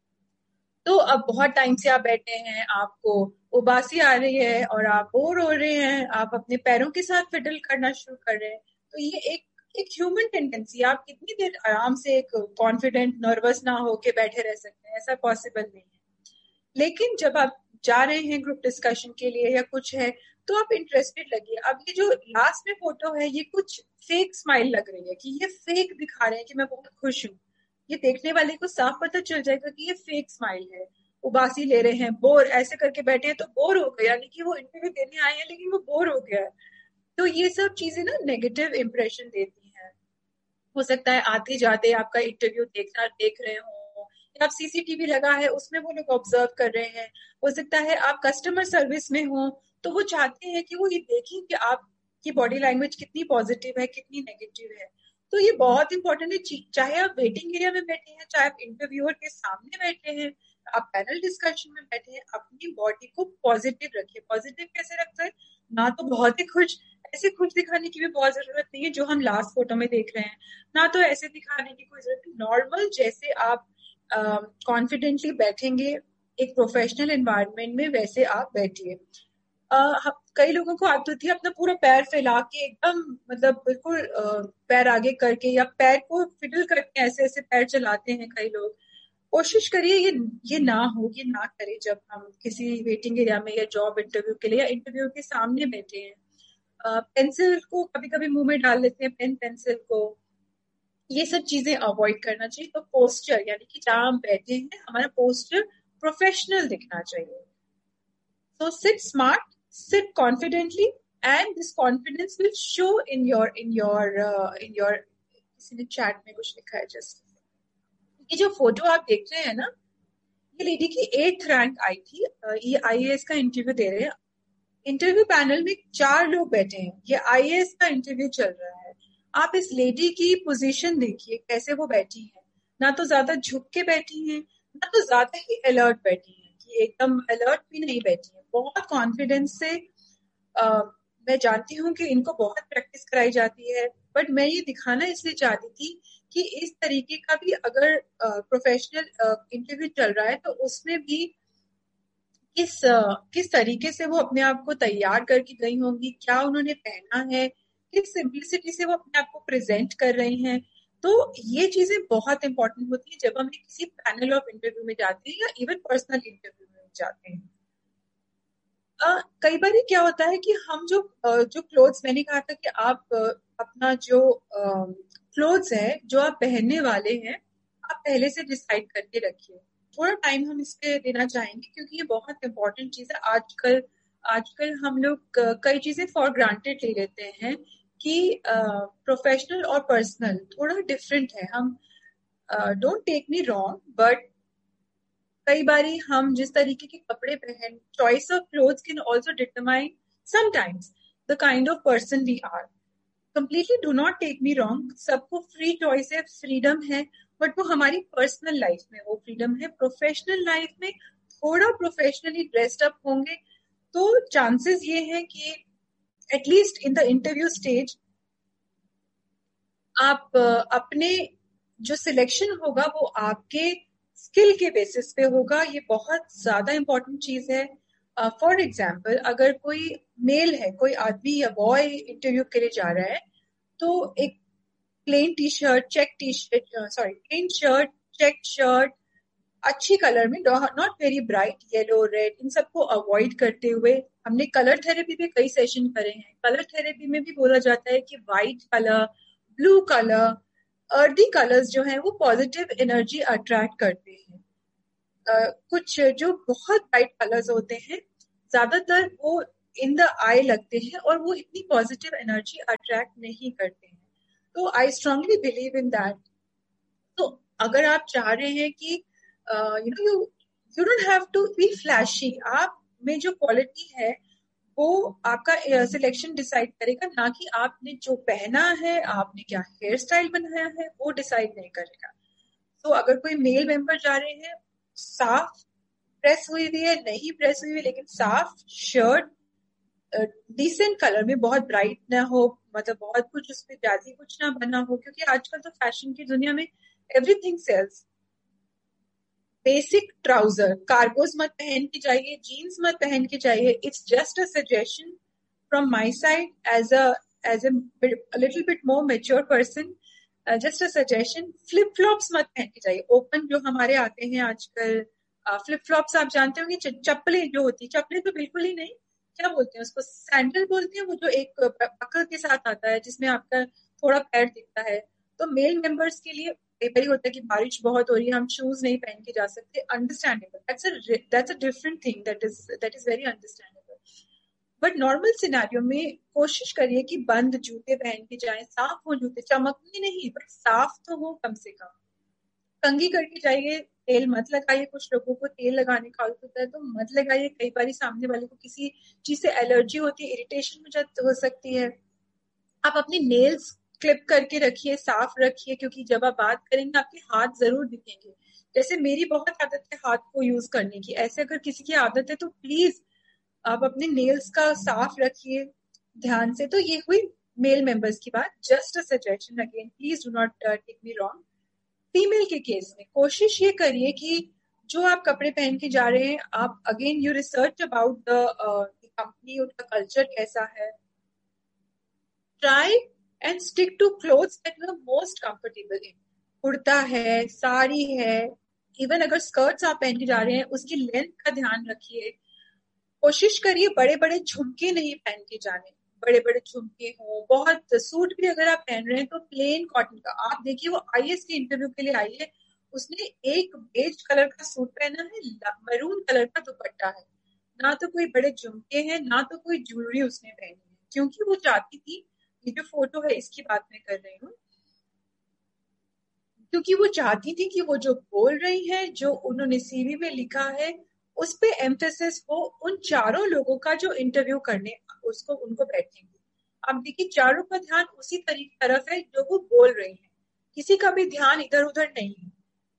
Speaker 1: तो अब बहुत टाइम से आप बैठे हैं, आपको उबासी आ रही है और आप बोर हो रहे हैं, आप अपने पैरों के साथ फिडल करना शुरू कर रहे हैं, तो ये एक एक ह्यूमन टेंडेंसी। आप कितनी देर आराम से एक कॉन्फिडेंट, नर्वस ना होके बैठे रह सकते हैं? ऐसा पॉसिबल नहीं है। लेकिन जब आप जा रहे हैं ग्रुप डिस्कशन के लिए या कुछ है, तो आप इंटरेस्टेड लगिए। अब ये जो लास्ट में फोटो है, ये कुछ फेक स्माइल लग रही है कि ये फेक दिखा रहे हैं कि मैं बहुत खुश हूँ। ये देखने वाले को साफ पता चल जाएगा कि ये फेक स्माइल है। उबासी ले रहे हैं, बोर ऐसे करके बैठे हैं तो बोर हो गए, यानी कि वो इंटरव्यू देने आए हैं लेकिन वो बोर हो गया है। तो ये सब चीजें ना नेगेटिव इंप्रेशन देती हैं। हो सकता है आते जाते आपका इंटरव्यू देखना देख रहे हो, या आप सीसीटीवी लगा है उसमें वो लोग ऑब्जर्व कर रहे हैं। हो सकता है आप कस्टमर सर्विस में हो, तो वो चाहते हैं कि वो ये देखें कि आपकी बॉडी लैंग्वेज कितनी पॉजिटिव है, कितनी नेगेटिव है। तो ये बहुत इंपॉर्टेंट है, चाहे आप वेटिंग एरिया में बैठे हैं, चाहे आप इंटरव्यूअर के सामने बैठे हैं, आप पैनल डिस्कशन में बैठे हैं, अपनी बॉडी को पॉजिटिव रखिए। पॉजिटिव कैसे रखते हैं? ना तो बहुत ही खुश, ऐसे खुश दिखाने की भी बहुत जरूरत नहीं है जो हम लास्ट फोटो में देख रहे हैं, ना तो ऐसे दिखाने की कोई जरूरत नहीं। नॉर्मल जैसे आप कॉन्फिडेंटली uh, बैठेंगे एक प्रोफेशनल एनवायरनमेंट में, वैसे आप बैठिए। uh, कई लोगों को आदत होती है अपना पूरा पैर फैला के एकदम, मतलब बिल्कुल uh, पैर आगे करके या पैर को फिडल करके ऐसे ऐसे पैर चलाते हैं कई लोग। कोशिश करिए ये ये ना हो, ये ना करें जब हम किसी वेटिंग एरिया में या जॉब इंटरव्यू के लिए या इंटरव्यू के सामने बैठे हैं। पेंसिल uh, को कभी कभी मुंह में डाल लेते हैं, पेन पेंसिल को, ये सब चीजें अवॉइड करना चाहिए। तो पोस्चर, यानी कि जहां हम बैठे हैं हमारा पोस्चर प्रोफेशनल दिखना चाहिए। So sit smart, seat confidently, and this confidence will show in your in your in your किसी ने चैट में कुछ लिखा है जस्ट। ये जो फोटो आप देख रहे हैं ना, ये लेडी की एट्थ रैंक आई थी, ये आईएएस का इंटरव्यू दे रहे हैं। इंटरव्यू पैनल में चार लोग बैठे हैं, ये आईएएस का इंटरव्यू चल रहा है। आप इस लेडी की पोजीशन देखिए कैसे वो बैठी है, ना तो ज्यादा झुक के बैठी है, ना तो ज्यादा ही अलर्ट बैठी है, कि एकदम अलर्ट भी नहीं बैठी है, बहुत कॉन्फिडेंस से। आ, मैं जानती हूँ कि इनको बहुत प्रैक्टिस कराई जाती है, बट मैं ये दिखाना इसलिए चाहती थी कि इस तरीके का भी अगर प्रोफेशनल इंटरव्यू चल रहा है तो उसमें भी किस किस तरीके से वो अपने आप को तैयार करके गई होंगी, क्या उन्होंने पहना है, किस सिंपलिसिटी से वो अपने आप को प्रेजेंट कर रही हैं। तो ये चीजें बहुत इंपॉर्टेंट होती है जब हम किसी पैनल ऑफ इंटरव्यू में जाते हैं या इवन पर्सनल इंटरव्यू में जाते हैं। uh, कई बार क्या होता है कि हम जो uh, जो क्लोथ्स, मैंने कहा था कि आप uh, अपना जो क्लोथ्स uh, है जो आप पहनने वाले हैं, आप पहले से डिसाइड करके रखिए। थोड़ा टाइम हम इस पे देना चाहेंगे क्योंकि ये बहुत इंपॉर्टेंट चीज है। आजकल आजकल हम लोग कई चीजें फॉर ग्रांटेड ले लेते हैं कि प्रोफेशनल uh, और पर्सनल थोड़ा डिफरेंट है। हम don't take me wrong, but कई बारी हम जिस तरीके के कपड़े पहन, choice of clothes can also determine sometimes the kind of person we are. Completely do not take me wrong, सबको फ्री चॉइस है, फ्रीडम है, बट वो हमारी पर्सनल लाइफ में वो फ्रीडम है। प्रोफेशनल लाइफ में थोड़ा प्रोफेशनली ड्रेस्ड अप होंगे तो चांसेस ये है कि at least in the interview stage आप अपने जो सिलेक्शन होगा वो आपके स्किल के बेसिस पे होगा। ये बहुत ज्यादा इंपॉर्टेंट चीज है। फॉर uh, एग्जाम्पल अगर कोई मेल है, कोई आदमी या बॉय इंटरव्यू के लिए जा रहा है, तो एक plane T shirt, check T shirt, sorry plain shirt, check shirt, अच्छी कलर में, not very bright yellow, red, इन सबको अवॉइड करते हुए। हमने कलर थेरेपी पे कई सेशन करे हैं। कलर थेरेपी में भी बोला जाता है कि white colour, blue colour, earthy colours जो हैं वो पॉजिटिव एनर्जी अट्रैक्ट करते हैं। uh, कुछ जो बहुत ब्राइट कलर्स होते हैं ज्यादातर वो इन द आई लगते हैं और वो इतनी पॉजिटिव एनर्जी अट्रैक्ट नहीं करते हैं। तो I strongly believe in that. तो अगर आप चाह रहे हैं कि you know you you don't have to be flashy, आप में जो क्वालिटी है वो आपका सिलेक्शन uh, डिसाइड करेगा, ना कि आपने जो पहना है, आपने क्या हेयर स्टाइल बनाया है वो डिसाइड नहीं करेगा। तो अगर कोई मेल मेंबर जा रहे हैं, साफ प्रेस हुई हुई है, नहीं प्रेस हुई हुई लेकिन साफ शर्ट, डिसेंट कलर में, बहुत ब्राइट ना हो, मतलब बहुत कुछ उसमें जाजी कुछ ना बना हो, क्योंकि आजकल तो फैशन की दुनिया में everything sales. Basic trouser, cargoes मत पहन के जाइए, जीन्स मत पहन के जाइए। It's just a suggestion from my side as a as a little bit more mature person, just a suggestion. Flip flops मत पहन के जाइए, ओपन जो हमारे आते हैं आजकल फ्लिप फ्लॉप्स, आप जानते होंगे चप्पलें जो होती है, चप्पलें तो बिल्कुल ही नहीं, क्या बोलते हैं उसको, सैंडल बोलते हैं, वो जो एक पकड़ के साथ आता है जिसमें आपका थोड़ा पैर दिखता है। तो मेल मेंबर्स के लिए कई बार होता है कि बारिश बहुत हो रही है, हम शूज नहीं पहन के जा सकते, understandable, that's a that's a different thing, that is that is very understandable. But normal scenario में कोशिश करिए कि बंद जूते पहन के जाएं, साफ हो जूते, चमकने नहीं बट साफ तो हो कम से कम। कंघी करके जाइए, तेल मत लगाइए, कुछ लोगों को तेल लगाने का आदत होता है तो मत लगाइए, कई बार सामने वाले को किसी चीज से एलर्जी होती है, इरिटेशन हो सकती है। आप अपने नेल्स क्लिप करके रखिए, साफ रखिए, क्योंकि जब आप बात करेंगे आपके हाथ जरूर दिखेंगे। जैसे मेरी बहुत आदत है हाथ को यूज करने की, ऐसे अगर किसी की आदत है तो प्लीज आप अपने नेल्स का साफ रखिए ध्यान से। तो ये हुई मेल मेंबर्स की बात, just a suggestion, again please do not take me wrong. Female के केस में कोशिश ये करिए कि जो आप कपड़े पहन के जा रहे हैं, आप again you research about the company, उनका कल्चर कैसा है। Try and stick to clothes that you are most comfortable in. Kurta है, साड़ी है, इवन अगर स्कर्ट्स आप पहन के जा रहे हैं उसकी लेंथ का ध्यान रखिए। कोशिश करिए बड़े बड़े झुमके नहीं पहन के जाने, बड़े बड़े झुमके हो, बहुत सूट भी अगर आप पहन रहे हैं तो प्लेन कॉटन का। आप देखिए वो आईएएस के इंटरव्यू के लिए आई है, उसने एक बेज कलर का सूट पहना है, मरून कलर का दुपट्टा है, ना तो कोई बड़े झुमके हैं ना तो कोई ज्वेलरी उसने पहनी है, क्योंकि वो चाहती थी, ये जो फोटो है इसकी बात मैं कर रही हूँ, क्योंकि वो चाहती थी कि वो जो बोल रही है, जो उन्होंने सीवी में लिखा है, उस पे एम्फेसिस हो उन चारों लोगों का जो इंटरव्यू करने उसको उनको बैठेंगे। अब देखिए चारों का ध्यान उसी तरीके तरफ है जो वो बोल रही है, किसी का भी ध्यान इधर उधर नहीं है।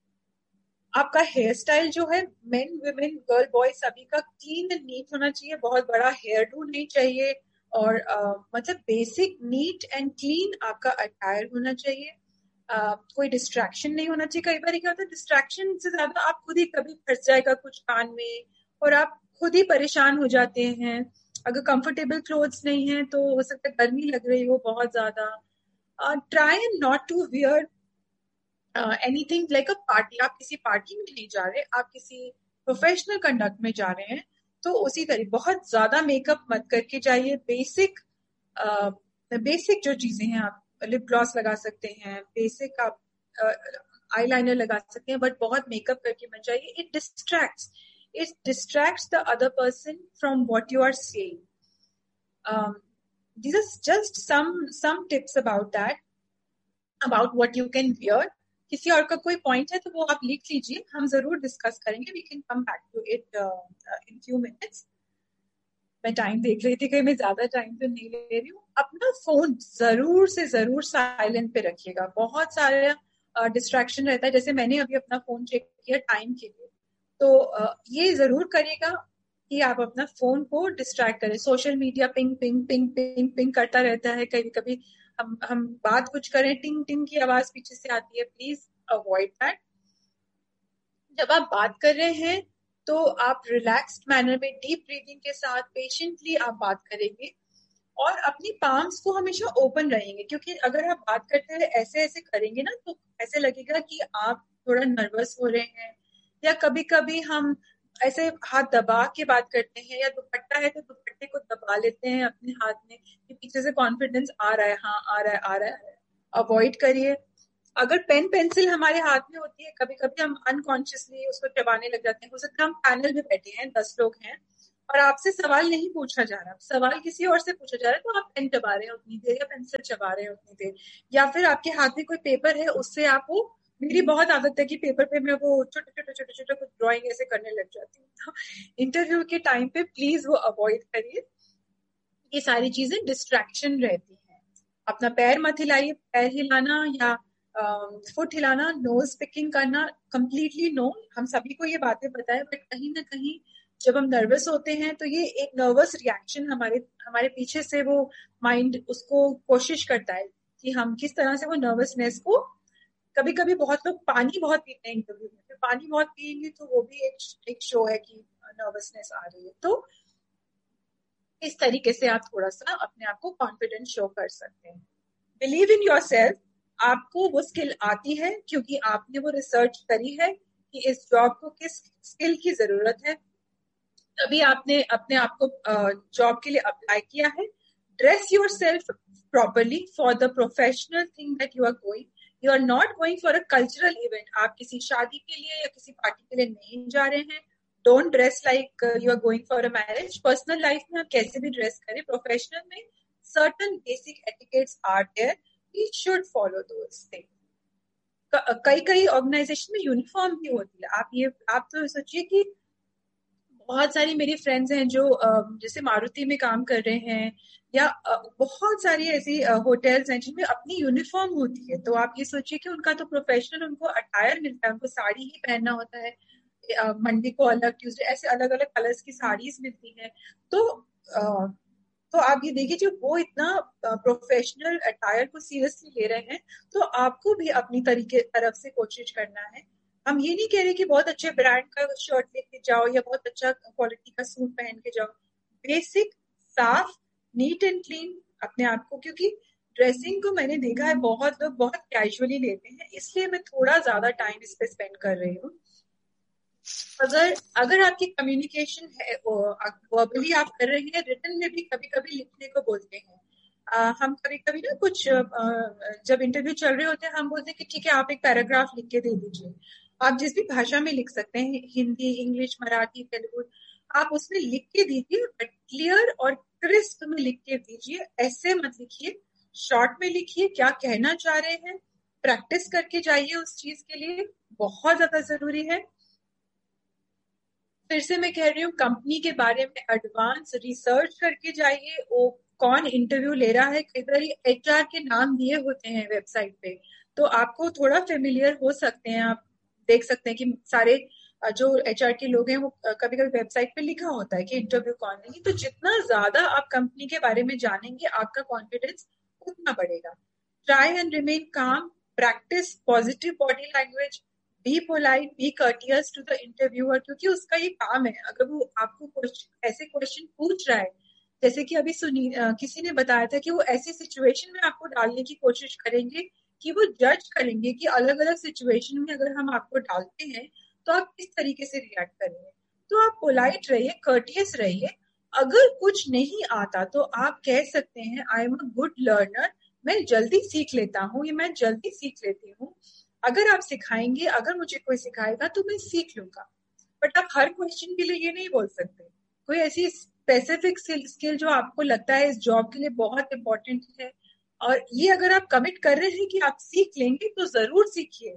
Speaker 1: आपका हेयर स्टाइल जो है, मेन वुमेन गर्ल बॉय सभी का क्लीन एंड नीट होना चाहिए, बहुत बड़ा हेयर डू नहीं चाहिए, और uh, मतलब बेसिक नीट एंड क्लीन आपका अटायर होना चाहिए। Uh, कोई डिस्ट्रैक्शन नहीं होना चाहिए। कई बार क्या होता है, डिस्ट्रैक्शन से ज्यादा आप खुद ही कभी फंस जाएगा कुछ कान में और आप खुद ही परेशान हो जाते हैं। अगर कंफर्टेबल क्लोथ्स नहीं है तो हो सकता है गर्मी लग रही हो बहुत ज्यादा। Try and not to wear anything like a party. आप किसी पार्टी में नहीं जा रहे, आप किसी प्रोफेशनल कंडक्ट में जा रहे हैं तो उसी तरीके बहुत ज्यादा मेकअप मत करके जाइए। बेसिक बेसिक जो चीजें हैं, आप लिप ग्लॉस लगा सकते हैं, बेसिक आप आईलाइनर लगा सकते हैं, बट बहुत मेकअप करके मत जाइए। It distracts it distracts the other person from what you are saying. these are just some some tips about that, about what you can wear. किसी और का कोई पॉइंट है तो वो आप लिख लीजिए, हम जरूर डिस्कस करेंगे। We can come back to it in few minutes. मैं टाइम देख रही थी कि मैं ज्यादा टाइम तो नहीं ले रही हूँ। अपना फोन जरूर से जरूर साइलेंट पे रखिएगा, बहुत सारे डिस्ट्रैक्शन रहता है। जैसे मैंने अभी अपना फोन चेक किया टाइम के लिए, तो uh, ये जरूर करिएगा कि आप अपना फोन को डिस्ट्रैक्ट करें। Social media ping ping ping ping ping करता रहता है, कभी कभी हम हम बात कुछ करें, टिंग टिंग की आवाज पीछे से आती है, प्लीज अवॉइड दैट। जब आप बात कर रहे हैं तो आप रिलैक्स्ड मैनर में डीप ब्रीदिंग के साथ पेशेंटली आप बात करेंगे और अपनी पाम्स को हमेशा ओपन रहेंगे, क्योंकि अगर आप बात करते हुए ऐसे ऐसे करेंगे ना तो ऐसे लगेगा कि आप थोड़ा नर्वस हो रहे हैं, या कभी कभी हम ऐसे हाथ दबा के बात करते हैं, या दुपट्टा है तो दुपट्टे को दबा लेते हैं अपने हाथ में कि पीछे से कॉन्फिडेंस आ रहा है, हाँ आ रहा है आ रहा है। अवॉइड करिए। अगर पेन पेंसिल हमारे हाथ में होती है, कभी कभी हम अनकॉन्शियसली उसको चबाने लग जाते हैं। हो सकता है हम पैनल में बैठे हैं, दस लोग हैं और आपसे सवाल नहीं पूछा जा रहा, सवाल किसी और से पूछा जा रहा है, तो आप पेन चबा रहे हैं उतनी देर या पेंसिल चबा रहे हैं उतनी देर, या फिर आपके हाथ में कोई पेपर है उससे आप वो, मेरी बहुत आदत है कि पेपर पे मैं वो छोटे छोटे छोटे छोटे कुछ ड्राइंग ऐसे करने लग जाती हूँ। तो इंटरव्यू के टाइम पे प्लीज वो अवॉइड करिए, ये सारी चीजें डिस्ट्रैक्शन रहती है। अपना पैर मत हिलाइए, पैर हिलाना या फुट हिलाना, नोज पिकिंग करना कंप्लीटली नो। हम सभी को ये बातें पता है, बट कहीं ना कहीं जब हम नर्वस होते हैं तो ये एक नर्वस रिएक्शन हमारे हमारे पीछे से वो माइंड उसको कोशिश करता है कि हम किस तरह से वो नर्वसनेस को, कभी कभी बहुत लोग पानी बहुत पीते हैं इंटरव्यू में, पानी बहुत पिएंगे तो वो भी एक एक शो है कि नर्वसनेस आ रही है। तो इस तरीके से आप थोड़ा सा अपने आप को कॉन्फिडेंट शो कर सकते हैं। बिलीव इन योर सेल्फ, आपको वो स्किल आती है क्योंकि आपने वो रिसर्च करी है कि इस जॉब को किस स्किल की जरूरत है, तभी आपने अपने आप को जॉब के लिए अप्लाई किया है। Dress your self properly for the professional thing that you are going, you are not going for a cultural event. आप किसी शादी के लिए या किसी पार्टी के लिए नहीं जा रहे हैं। Don't dress like you are going for a marriage. Personal life में आप कैसे भी ड्रेस करें, प्रोफेशनल में certain basic etiquettes are there, we should follow those things. कई कई ऑर्गेनाइजेशन में यूनिफॉर्म भी होती है। आप ये आप तो सोचिए कि बहुत सारी मेरी फ्रेंड्स हैं जो जैसे मारुति में काम कर रहे हैं, या बहुत सारी ऐसी होटल्स हैं जिनमें अपनी यूनिफॉर्म होती है। तो आप ये सोचिए कि उनका तो प्रोफेशनल उनको अटायर मिलता है, उनको साड़ी ही पहनना होता है, मंडे को अलग, ट्यूसडे ऐसे अलग अलग कलर्स की साड़ीज मिलती हैं। तो तो आप ये देखिए, जब वो इतना प्रोफेशनल अटायर को सीरियसली ले रहे हैं तो आपको भी अपनी तरीके तरफ से कोशिश करना है। हम ये नहीं कह रहे कि बहुत अच्छे ब्रांड का शर्ट लेके जाओ या बहुत अच्छा क्वालिटी का सूट पहन के जाओ। बेसिक, साफ, नीट एंड क्लीन अपने आप को, क्योंकि ड्रेसिंग को मैंने देखा है बहुत लोग बहुत कैजुअली लेते हैं, इसलिए मैं थोड़ा ज्यादा टाइम इस पे स्पेंड कर रही हूँ। अगर अगर आपकी कम्युनिकेशन है, वर्बली आप कर रहे हैं, रिटन में भी कभी कभी लिखने को बोलते हैं। आ, हम कभी कभी ना कुछ आ, जब इंटरव्यू चल रहे होते हैं हम बोलते हैं कि ठीक है आप एक पैराग्राफ लिख के दे दीजिए। आप जिस भी भाषा में लिख सकते हैं, हिंदी, इंग्लिश, मराठी, तेलुगु, आप उसमें लिख के दीजिए, बट क्लियर और क्रिस्प में लिख के दीजिए। ऐसे मत लिखिए, शॉर्ट में लिखिए क्या कहना चाह रहे हैं, प्रैक्टिस करके जाइए उस चीज के लिए, बहुत ज्यादा जरूरी है। फिर से मैं कह रही हूँ, कंपनी के बारे में एडवांस रिसर्च करके जाइए, वो कौन इंटरव्यू ले रहा है। कई बार एचआर के नाम दिए होते हैं वेबसाइट पे, तो आपको थोड़ा फेमिलियर हो सकते हैं। आप देख सकते हैं कि सारे जो एचआर के लोग हैं वो कभी कभी वेबसाइट पे लिखा होता है कि इंटरव्यू कौन लेंगे। तो जितना ज्यादा आप कंपनी के बारे में जानेंगे आपका कॉन्फिडेंस उतना बढ़ेगा। ट्राई एंड रिमेन काम, practice positive body language, be polite, B courteous to the interviewer, क्योंकि उसका ये काम है। अगर वो आपको ऐसे क्वेश्चन पूछ रहा है, जैसे कि अभी सुनी किसी ने बताया था कि वो ऐसी सिचुएशन में आपको डालने की कोशिश करेंगे कि वो जज करेंगे कि अलग अलग सिचुएशन में अगर हम आपको डालते हैं तो आप किस तरीके से रिएक्ट करेंगे। तो आप पोलाइट रहिए, कर्टियस रहिए। अगर कुछ नहीं आता तो आप कह सकते हैं I am a good learner, मैं जल्दी सीख लेता हूँ, ये मैं जल्दी सीख लेती हूँ। अगर आप सिखाएंगे, अगर मुझे कोई सिखाएगा तो मैं सीख लूंगा। बट आप हर क्वेश्चन के लिए ये नहीं बोल सकते। कोई ऐसी स्पेसिफिक स्किल जो आपको लगता है इस जॉब के लिए बहुत इंपॉर्टेंट है और ये अगर आप कमिट कर रहे हैं कि आप सीख लेंगे तो जरूर सीखिए।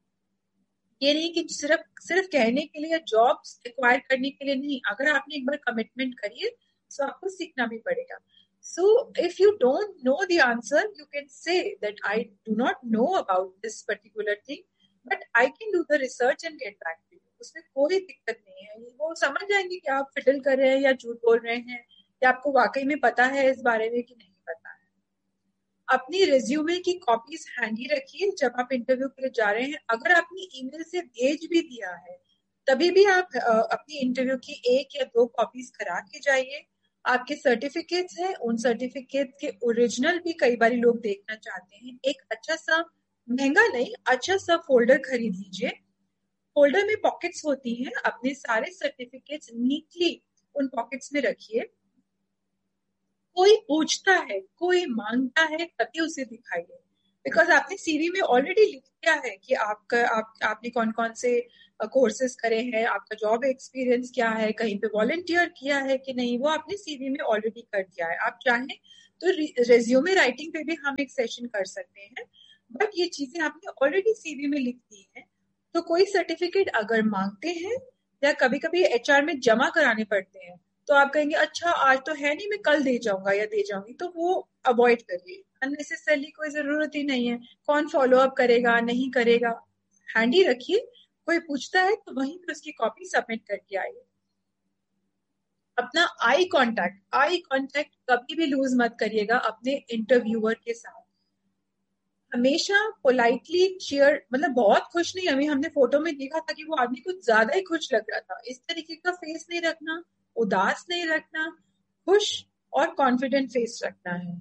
Speaker 1: ये नहीं कि सिर्फ सिर्फ कहने के लिए या जॉब एक्वायर करने के लिए नहीं। अगर आपने एक बार कमिटमेंट करी है तो आपको सीखना भी पड़ेगा। So if you don't know the answer, you can say that I do not know about this particular thing, but I can do the research and get back to you. उसमें कोई दिक्कत नहीं है। वो समझ जाएंगे कि आप फिडल कर रहे हैं या झूठ बोल रहे हैं या आपको वाकई में पता है इस बारे में कि नहीं पता है। अपनी रिज्यूमे की कॉपीज हैंडी रखिए जब आप इंटरव्यू के लिए जा रहे हैं। अगर आपने ईमेल से भेज भी दिया है तभी भी आप अपनी इंटरव्यू की एक या दो कॉपीज करा के जाइए। आपके सर्टिफिकेट्स हैं, उन सर्टिफिकेट के ओरिजिनल भी कई बार लोग देखना चाहते हैं। एक अच्छा सा, महंगा नहीं, अच्छा सा फोल्डर खरीद लीजिए। फोल्डर में पॉकेट्स होती हैं, अपने सारे सर्टिफिकेट्स नीटली उन पॉकेट्स में रखिए। कोई पूछता है, कोई मांगता है तभी उसे दिखाइए। बिकॉज आपने सीवी में ऑलरेडी लिख दिया है कि आपका आप, आपने कौन कौन से कोर्सेज करे हैं, आपका जॉब एक्सपीरियंस क्या है, कहीं पे वॉलंटियर किया है कि नहीं, वो आपने सीवी में ऑलरेडी कर दिया है। आप चाहें तो रेज्यूमे राइटिंग पे भी हम एक सेशन कर सकते हैं, बट ये चीजें आपने ऑलरेडी सीवी में लिख दी है। तो कोई सर्टिफिकेट अगर मांगते हैं या कभी कभी एचआर में जमा कराने पड़ते हैं, तो आप कहेंगे अच्छा आज तो है नहीं, मैं कल दे जाऊंगा या दे जाऊंगी, तो वो अवॉइड करिए। अननेसेसरली कोई जरूरत ही नहीं है। कौन फॉलो अप करेगा, नहीं करेगा, हैंडी रखिए। कोई पूछता है तो वहीं पे उसकी कॉपी सबमिट करके आइए। अपना आई कांटेक्ट आई कांटेक्ट कभी भी लूज मत करिएगा अपने इंटरव्यूअर के साथ। हमेशा पोलाइटली चीयर, मतलब बहुत खुश नहीं, हमें हमने फोटो में देखा था कि वो आदमी कुछ ज्यादा ही खुश लग रहा था, इस तरीके का फेस नहीं रखना, उदास नहीं रखना, खुश और कॉन्फिडेंट फेस रखना है।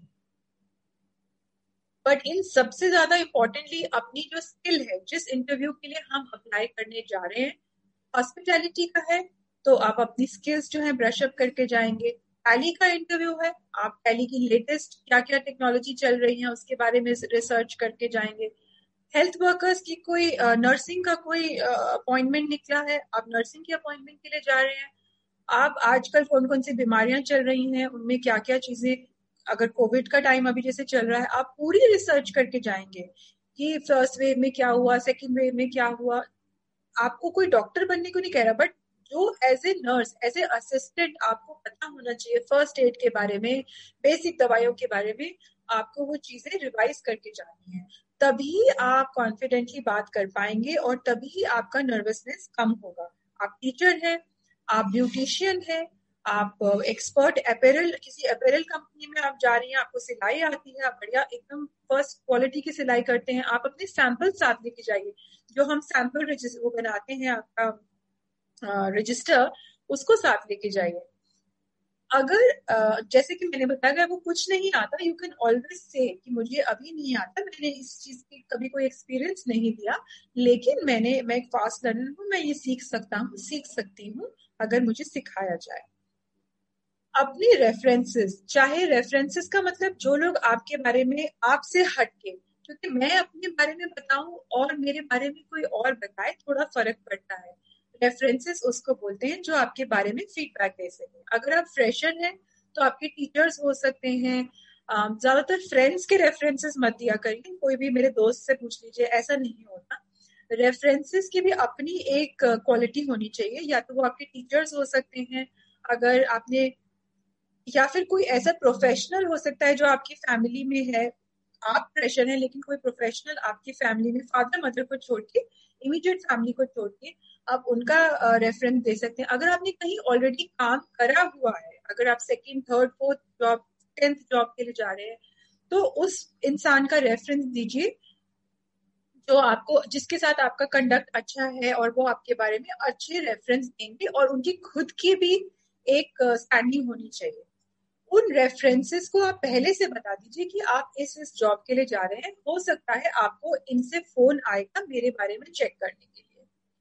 Speaker 1: बट इन सबसे ज्यादा इंपॉर्टेंटली अपनी जो स्किल है, जिस इंटरव्यू के लिए हम अप्लाई करने जा रहे हैं, हॉस्पिटैलिटी का है तो आप अपनी स्किल्स जो है ब्रश अप करके जाएंगे। टैली का इंटरव्यू है, आप टैली की लेटेस्ट क्या क्या टेक्नोलॉजी चल रही है उसके बारे में रिसर्च करके जाएंगे। हेल्थ वर्कर्स की कोई नर्सिंग का कोई अपॉइंटमेंट निकला है, आप नर्सिंग की अपॉइंटमेंट के लिए जा रहे हैं। आप आजकल कौन कौन सी बीमारियां चल रही हैं, उनमें क्या क्या चीजें, अगर कोविड का टाइम अभी जैसे चल रहा है, आप पूरी रिसर्च करके जाएंगे कि फर्स्ट वेव में क्या हुआ, सेकेंड वेव में क्या हुआ। आपको कोई डॉक्टर बनने को नहीं कह रहा, बट जो as a nurse, as a assistant आपको पता होना चाहिए फर्स्ट एड के बारे में, बेसिक दवाइयों के बारे में, आपको वो चीजें रिवाइज करके जानी है। तभी आप कॉन्फिडेंटली बात कर पाएंगे और तभी आपका नर्वसनेस कम होगा। आप टीचर हैं, आप ब्यूटिशियन हैं, आप एक्सपर्ट अपैरल, किसी अपैरल कंपनी में आप जा रही हैं, आपको सिलाई आती है, आप बढ़िया एकदम फर्स्ट क्वालिटी की सिलाई करते हैं, आप अपने सैंपल साथ लेके जाइए। जो हम सैंपल वो बनाते हैं आपका रजिस्टर, उसको साथ लेके जाइए। अगर जैसे कि मैंने बताया वो कुछ नहीं आता, यू कैन ऑलवेज से कि मुझे अभी नहीं आता, मैंने इस चीज की कभी कोई एक्सपीरियंस नहीं लिया, लेकिन मैंने मैं एक फास्ट लर्नर हूँ, मैं ये सीख सकता हूँ, सीख सकती हूँ अगर मुझे सिखाया जाए। अपनी रेफरेंसेस, चाहे रेफरेंसेस का मतलब जो लोग आपके बारे में आपसे हटके, क्योंकि मैं अपने बारे में बताऊं और मेरे बारे में कोई और बताए, थोड़ा फर्क पड़ता है। रेफरेंसेस उसको बोलते हैं जो आपके बारे में फीडबैक दे सके। अगर आप फ्रेशर हैं तो आपके टीचर्स हो सकते हैं। ज्यादातर फ्रेंड्स के रेफरेंसेस मत दिया करिए, कोई भी मेरे दोस्त से पूछ लीजिए, ऐसा नहीं होता। रेफरेंसेस की भी अपनी एक क्वालिटी होनी चाहिए, या तो वो आपके टीचर्स हो सकते हैं, अगर आपने, या फिर कोई ऐसा प्रोफेशनल हो सकता है जो आपकी फैमिली में है। आप फ्रेशर हैं लेकिन कोई प्रोफेशनल आपकी फैमिली में, फादर मदर को छोड़ के, इमीडिएट फैमिली को छोड़ के, आप उनका रेफरेंस दे सकते हैं। अगर आपने कहीं ऑलरेडी काम करा हुआ है, अगर आप second third fourth job, tenth job के लिए जा रहे हैं, तो उस इंसान का रेफरेंस दीजिए जो आपको, जिसके साथ आपका कंडक्ट अच्छा है और वो आपके बारे में अच्छे रेफरेंस देंगे, और उनकी खुद की भी एक स्टैंडिंग होनी चाहिए। उन रेफरेंसेस को आप पहले से बता दीजिए कि आप इस इस जॉब के लिए जा रहे हैं, हो सकता है आपको इनसे फोन आएगा मेरे बारे में चेक करने के लिए।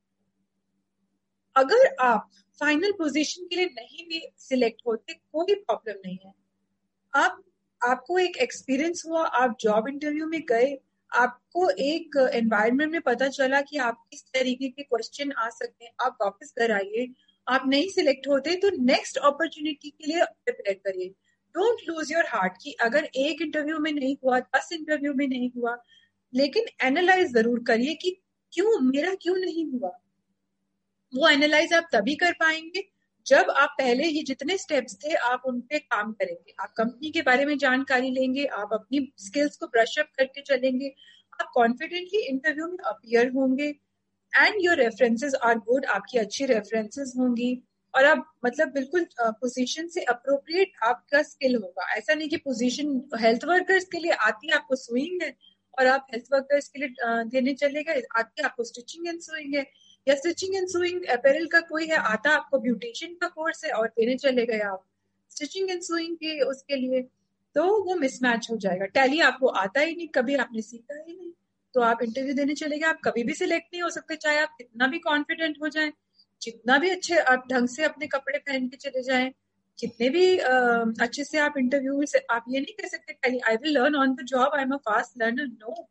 Speaker 1: अगर आप फाइनल पोजीशन के लिए नहीं भी सिलेक्ट होते, कोई प्रॉब्लम नहीं है। आप आपको एक एक्सपीरियंस हुआ, आप जॉब इंटरव्यू में गए, आपको एक एनवायरनमेंट में पता चला कि आप किस तरीके के क्वेश्चन आ सकते हैं, आप वापस घर आइए। आप नहीं सिलेक्ट होते तो नेक्स्ट अपॉर्चुनिटी के लिए प्रिपेयर करिए। डोंट लूज योर हार्ट कि अगर एक इंटरव्यू में नहीं हुआ, दस इंटरव्यू में नहीं हुआ, लेकिन एनालाइज जरूर करिए कि क्यों, मेरा क्यों नहीं हुआ। वो एनालाइज आप तभी कर पाएंगे जब आप पहले ये जितने स्टेप्स थे आप उन पे काम करेंगे। आप कंपनी के बारे में जानकारी लेंगे, आप अपनी स्किल्स को ब्रश अप करके चलेंगे, आप कॉन्फिडेंटली इंटरव्यू में अपीयर होंगे, and your references are good, आपकी अच्छी रेफरेंसेस होंगी, और आप मतलब बिल्कुल पोजीशन uh, से अप्रोप्रिएट आपका स्किल होगा। ऐसा नहीं कि पोजीशन हेल्थ वर्कर्स के लिए आती है आपको सुइंग है और आप हेल्थ वर्कर्स के लिए uh, देने चले गए, आती है आपको स्टिचिंग एंड सुइंग है, या स्टिचिंग एंड सुइंग अपैरल का कोई है, आता आपको ब्यूटिशियन का कोर्स है और देने चले गए आप स्टिचिंग एंड सुइंग के उसके लिए, तो वो मिसमैच हो जाएगा। टैली आपको आता ही नहीं, कभी आपने सीखा ही नहीं, तो आप इंटरव्यू देने चले गए, आप कभी भी सिलेक्ट नहीं हो सकते, चाहे आप कितना भी कॉन्फिडेंट हो जाएं, जितना भी अच्छे आप ढंग से अपने कपड़े पहन के चले जाएं, जितने भी uh, अच्छे से आप इंटरव्यू से, आप ये नहीं कह सकते I will learn on the job, I am a fast learner. No,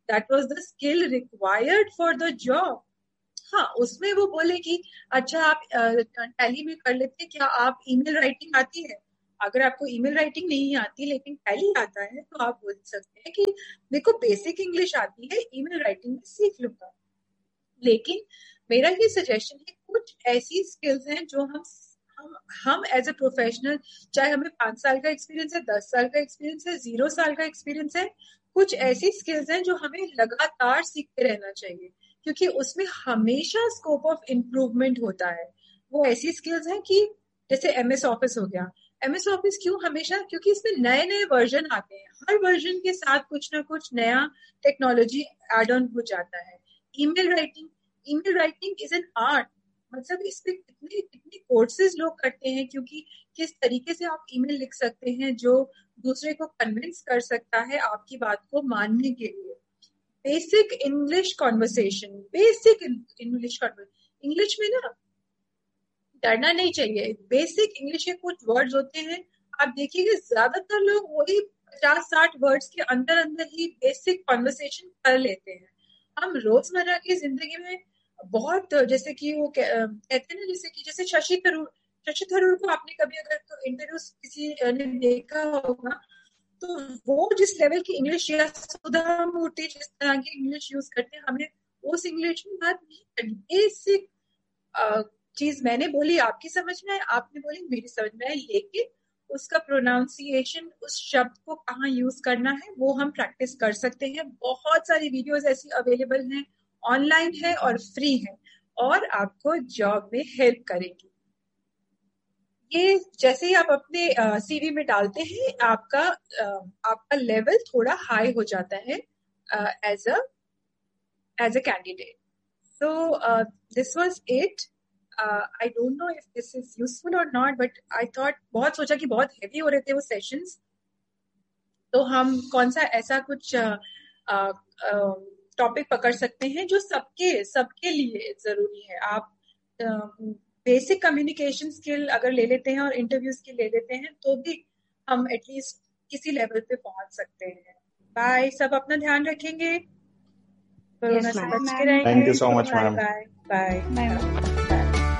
Speaker 1: that was the skill required for the job. हाँ, उसमें वो बोले कि अच्छा आप टैली में कर लेते हैं, क्या आप ईमेल राइटिंग आती है? अगर आपको ईमेल राइटिंग नहीं आती लेकिन टैली आता है तो आप बोल सकते हैं कि देखो बेसिक इंग्लिश आती है, ईमेल राइटिंग में सीख लूंगा। लेकिन मेरा ये सजेशन है, कुछ ऐसी स्किल्स हैं जो हम हम हम एज ए प्रोफेशनल, चाहे हमें पांच साल का एक्सपीरियंस है, दस साल का एक्सपीरियंस है, जीरो साल का एक्सपीरियंस है, कुछ ऐसी स्किल्स हैं जो हमें लगातार सीखते रहना चाहिए, क्योंकि उसमें हमेशा स्कोप ऑफ इम्प्रूवमेंट होता है। वो ऐसी स्किल्स हैं कि जैसे एमएस ऑफिस हो गया, एमएस ऑफिस क्यों हमेशा, क्योंकि इसमें नए नए वर्जन आते हैं, हर वर्जन के साथ कुछ ना कुछ नया टेक्नोलॉजी एड ऑन हो जाता है। Email writing, email writing is an art, मतलब इस पे कितने कितने कोर्सेज लोग करते हैं, क्योंकि किस तरीके से आप ईमेल लिख सकते हैं जो दूसरे को कन्विंस कर सकता है आपकी बात को मानने के लिए। Basic English conversation, basic English conversation, English में ना डरना नहीं चाहिए। बेसिक इंग्लिश के कुछ वर्ड्स होते हैं, आप देखिएगा ज्यादातर लोग वही पचास साठ वर्ड्स के अंदर अंदर ही बेसिक कॉन्वर्सेशन कर लेते हैं। हम रोजमर्रा की जिंदगी में बहुत, जैसे कि वो कहते हैं ना, जैसे कि जैसे शशि थरूर, शशि थरूर को आपने कभी अगर तो इंटरव्यू किसी ने देखा होगा, तो वो जिस लेवल की इंग्लिश या सुधा मूर्ति जिस तरह की इंग्लिश यूज करते हैं, हमें उस इंग्लिश में बात नहीं करनी। बेसिक चीज मैंने बोली आपकी समझ में आए, आपने बोली मेरी समझ में आई, लेकिन उसका प्रोनाउंसिएशन, उस शब्द को कहाँ यूज करना है वो हम प्रैक्टिस कर सकते हैं। बहुत सारी वीडियोस ऐसी अवेलेबल हैं, ऑनलाइन है और फ्री है, और आपको जॉब में हेल्प करेगी। ये जैसे ही आप अपने सीवी में डालते हैं, आपका uh, आपका लेवल थोड़ा हाई हो जाता है as a as a candidate. So this was it. I don't know if this is useful और नॉट, बट आई थॉट, बहुत सोचा कि बहुत हेवी हो रहे थे वो सेशंस, तो हम कौन सा ऐसा कुछ टॉपिक uh, uh, पकड़ सकते हैं जो सबके सबके लिए जरूरी है। आप बेसिक कम्युनिकेशन स्किल अगर ले लेते हैं और इंटरव्यू स्किल ले लेते हैं तो भी हम एटलीस्ट किसी लेवल पे पहुंच सकते हैं। बाय, सब अपना ध्यान रखेंगे, कोरोना से बच के रहेंगे।
Speaker 6: Thank you so much ma'am.
Speaker 1: Bye bye.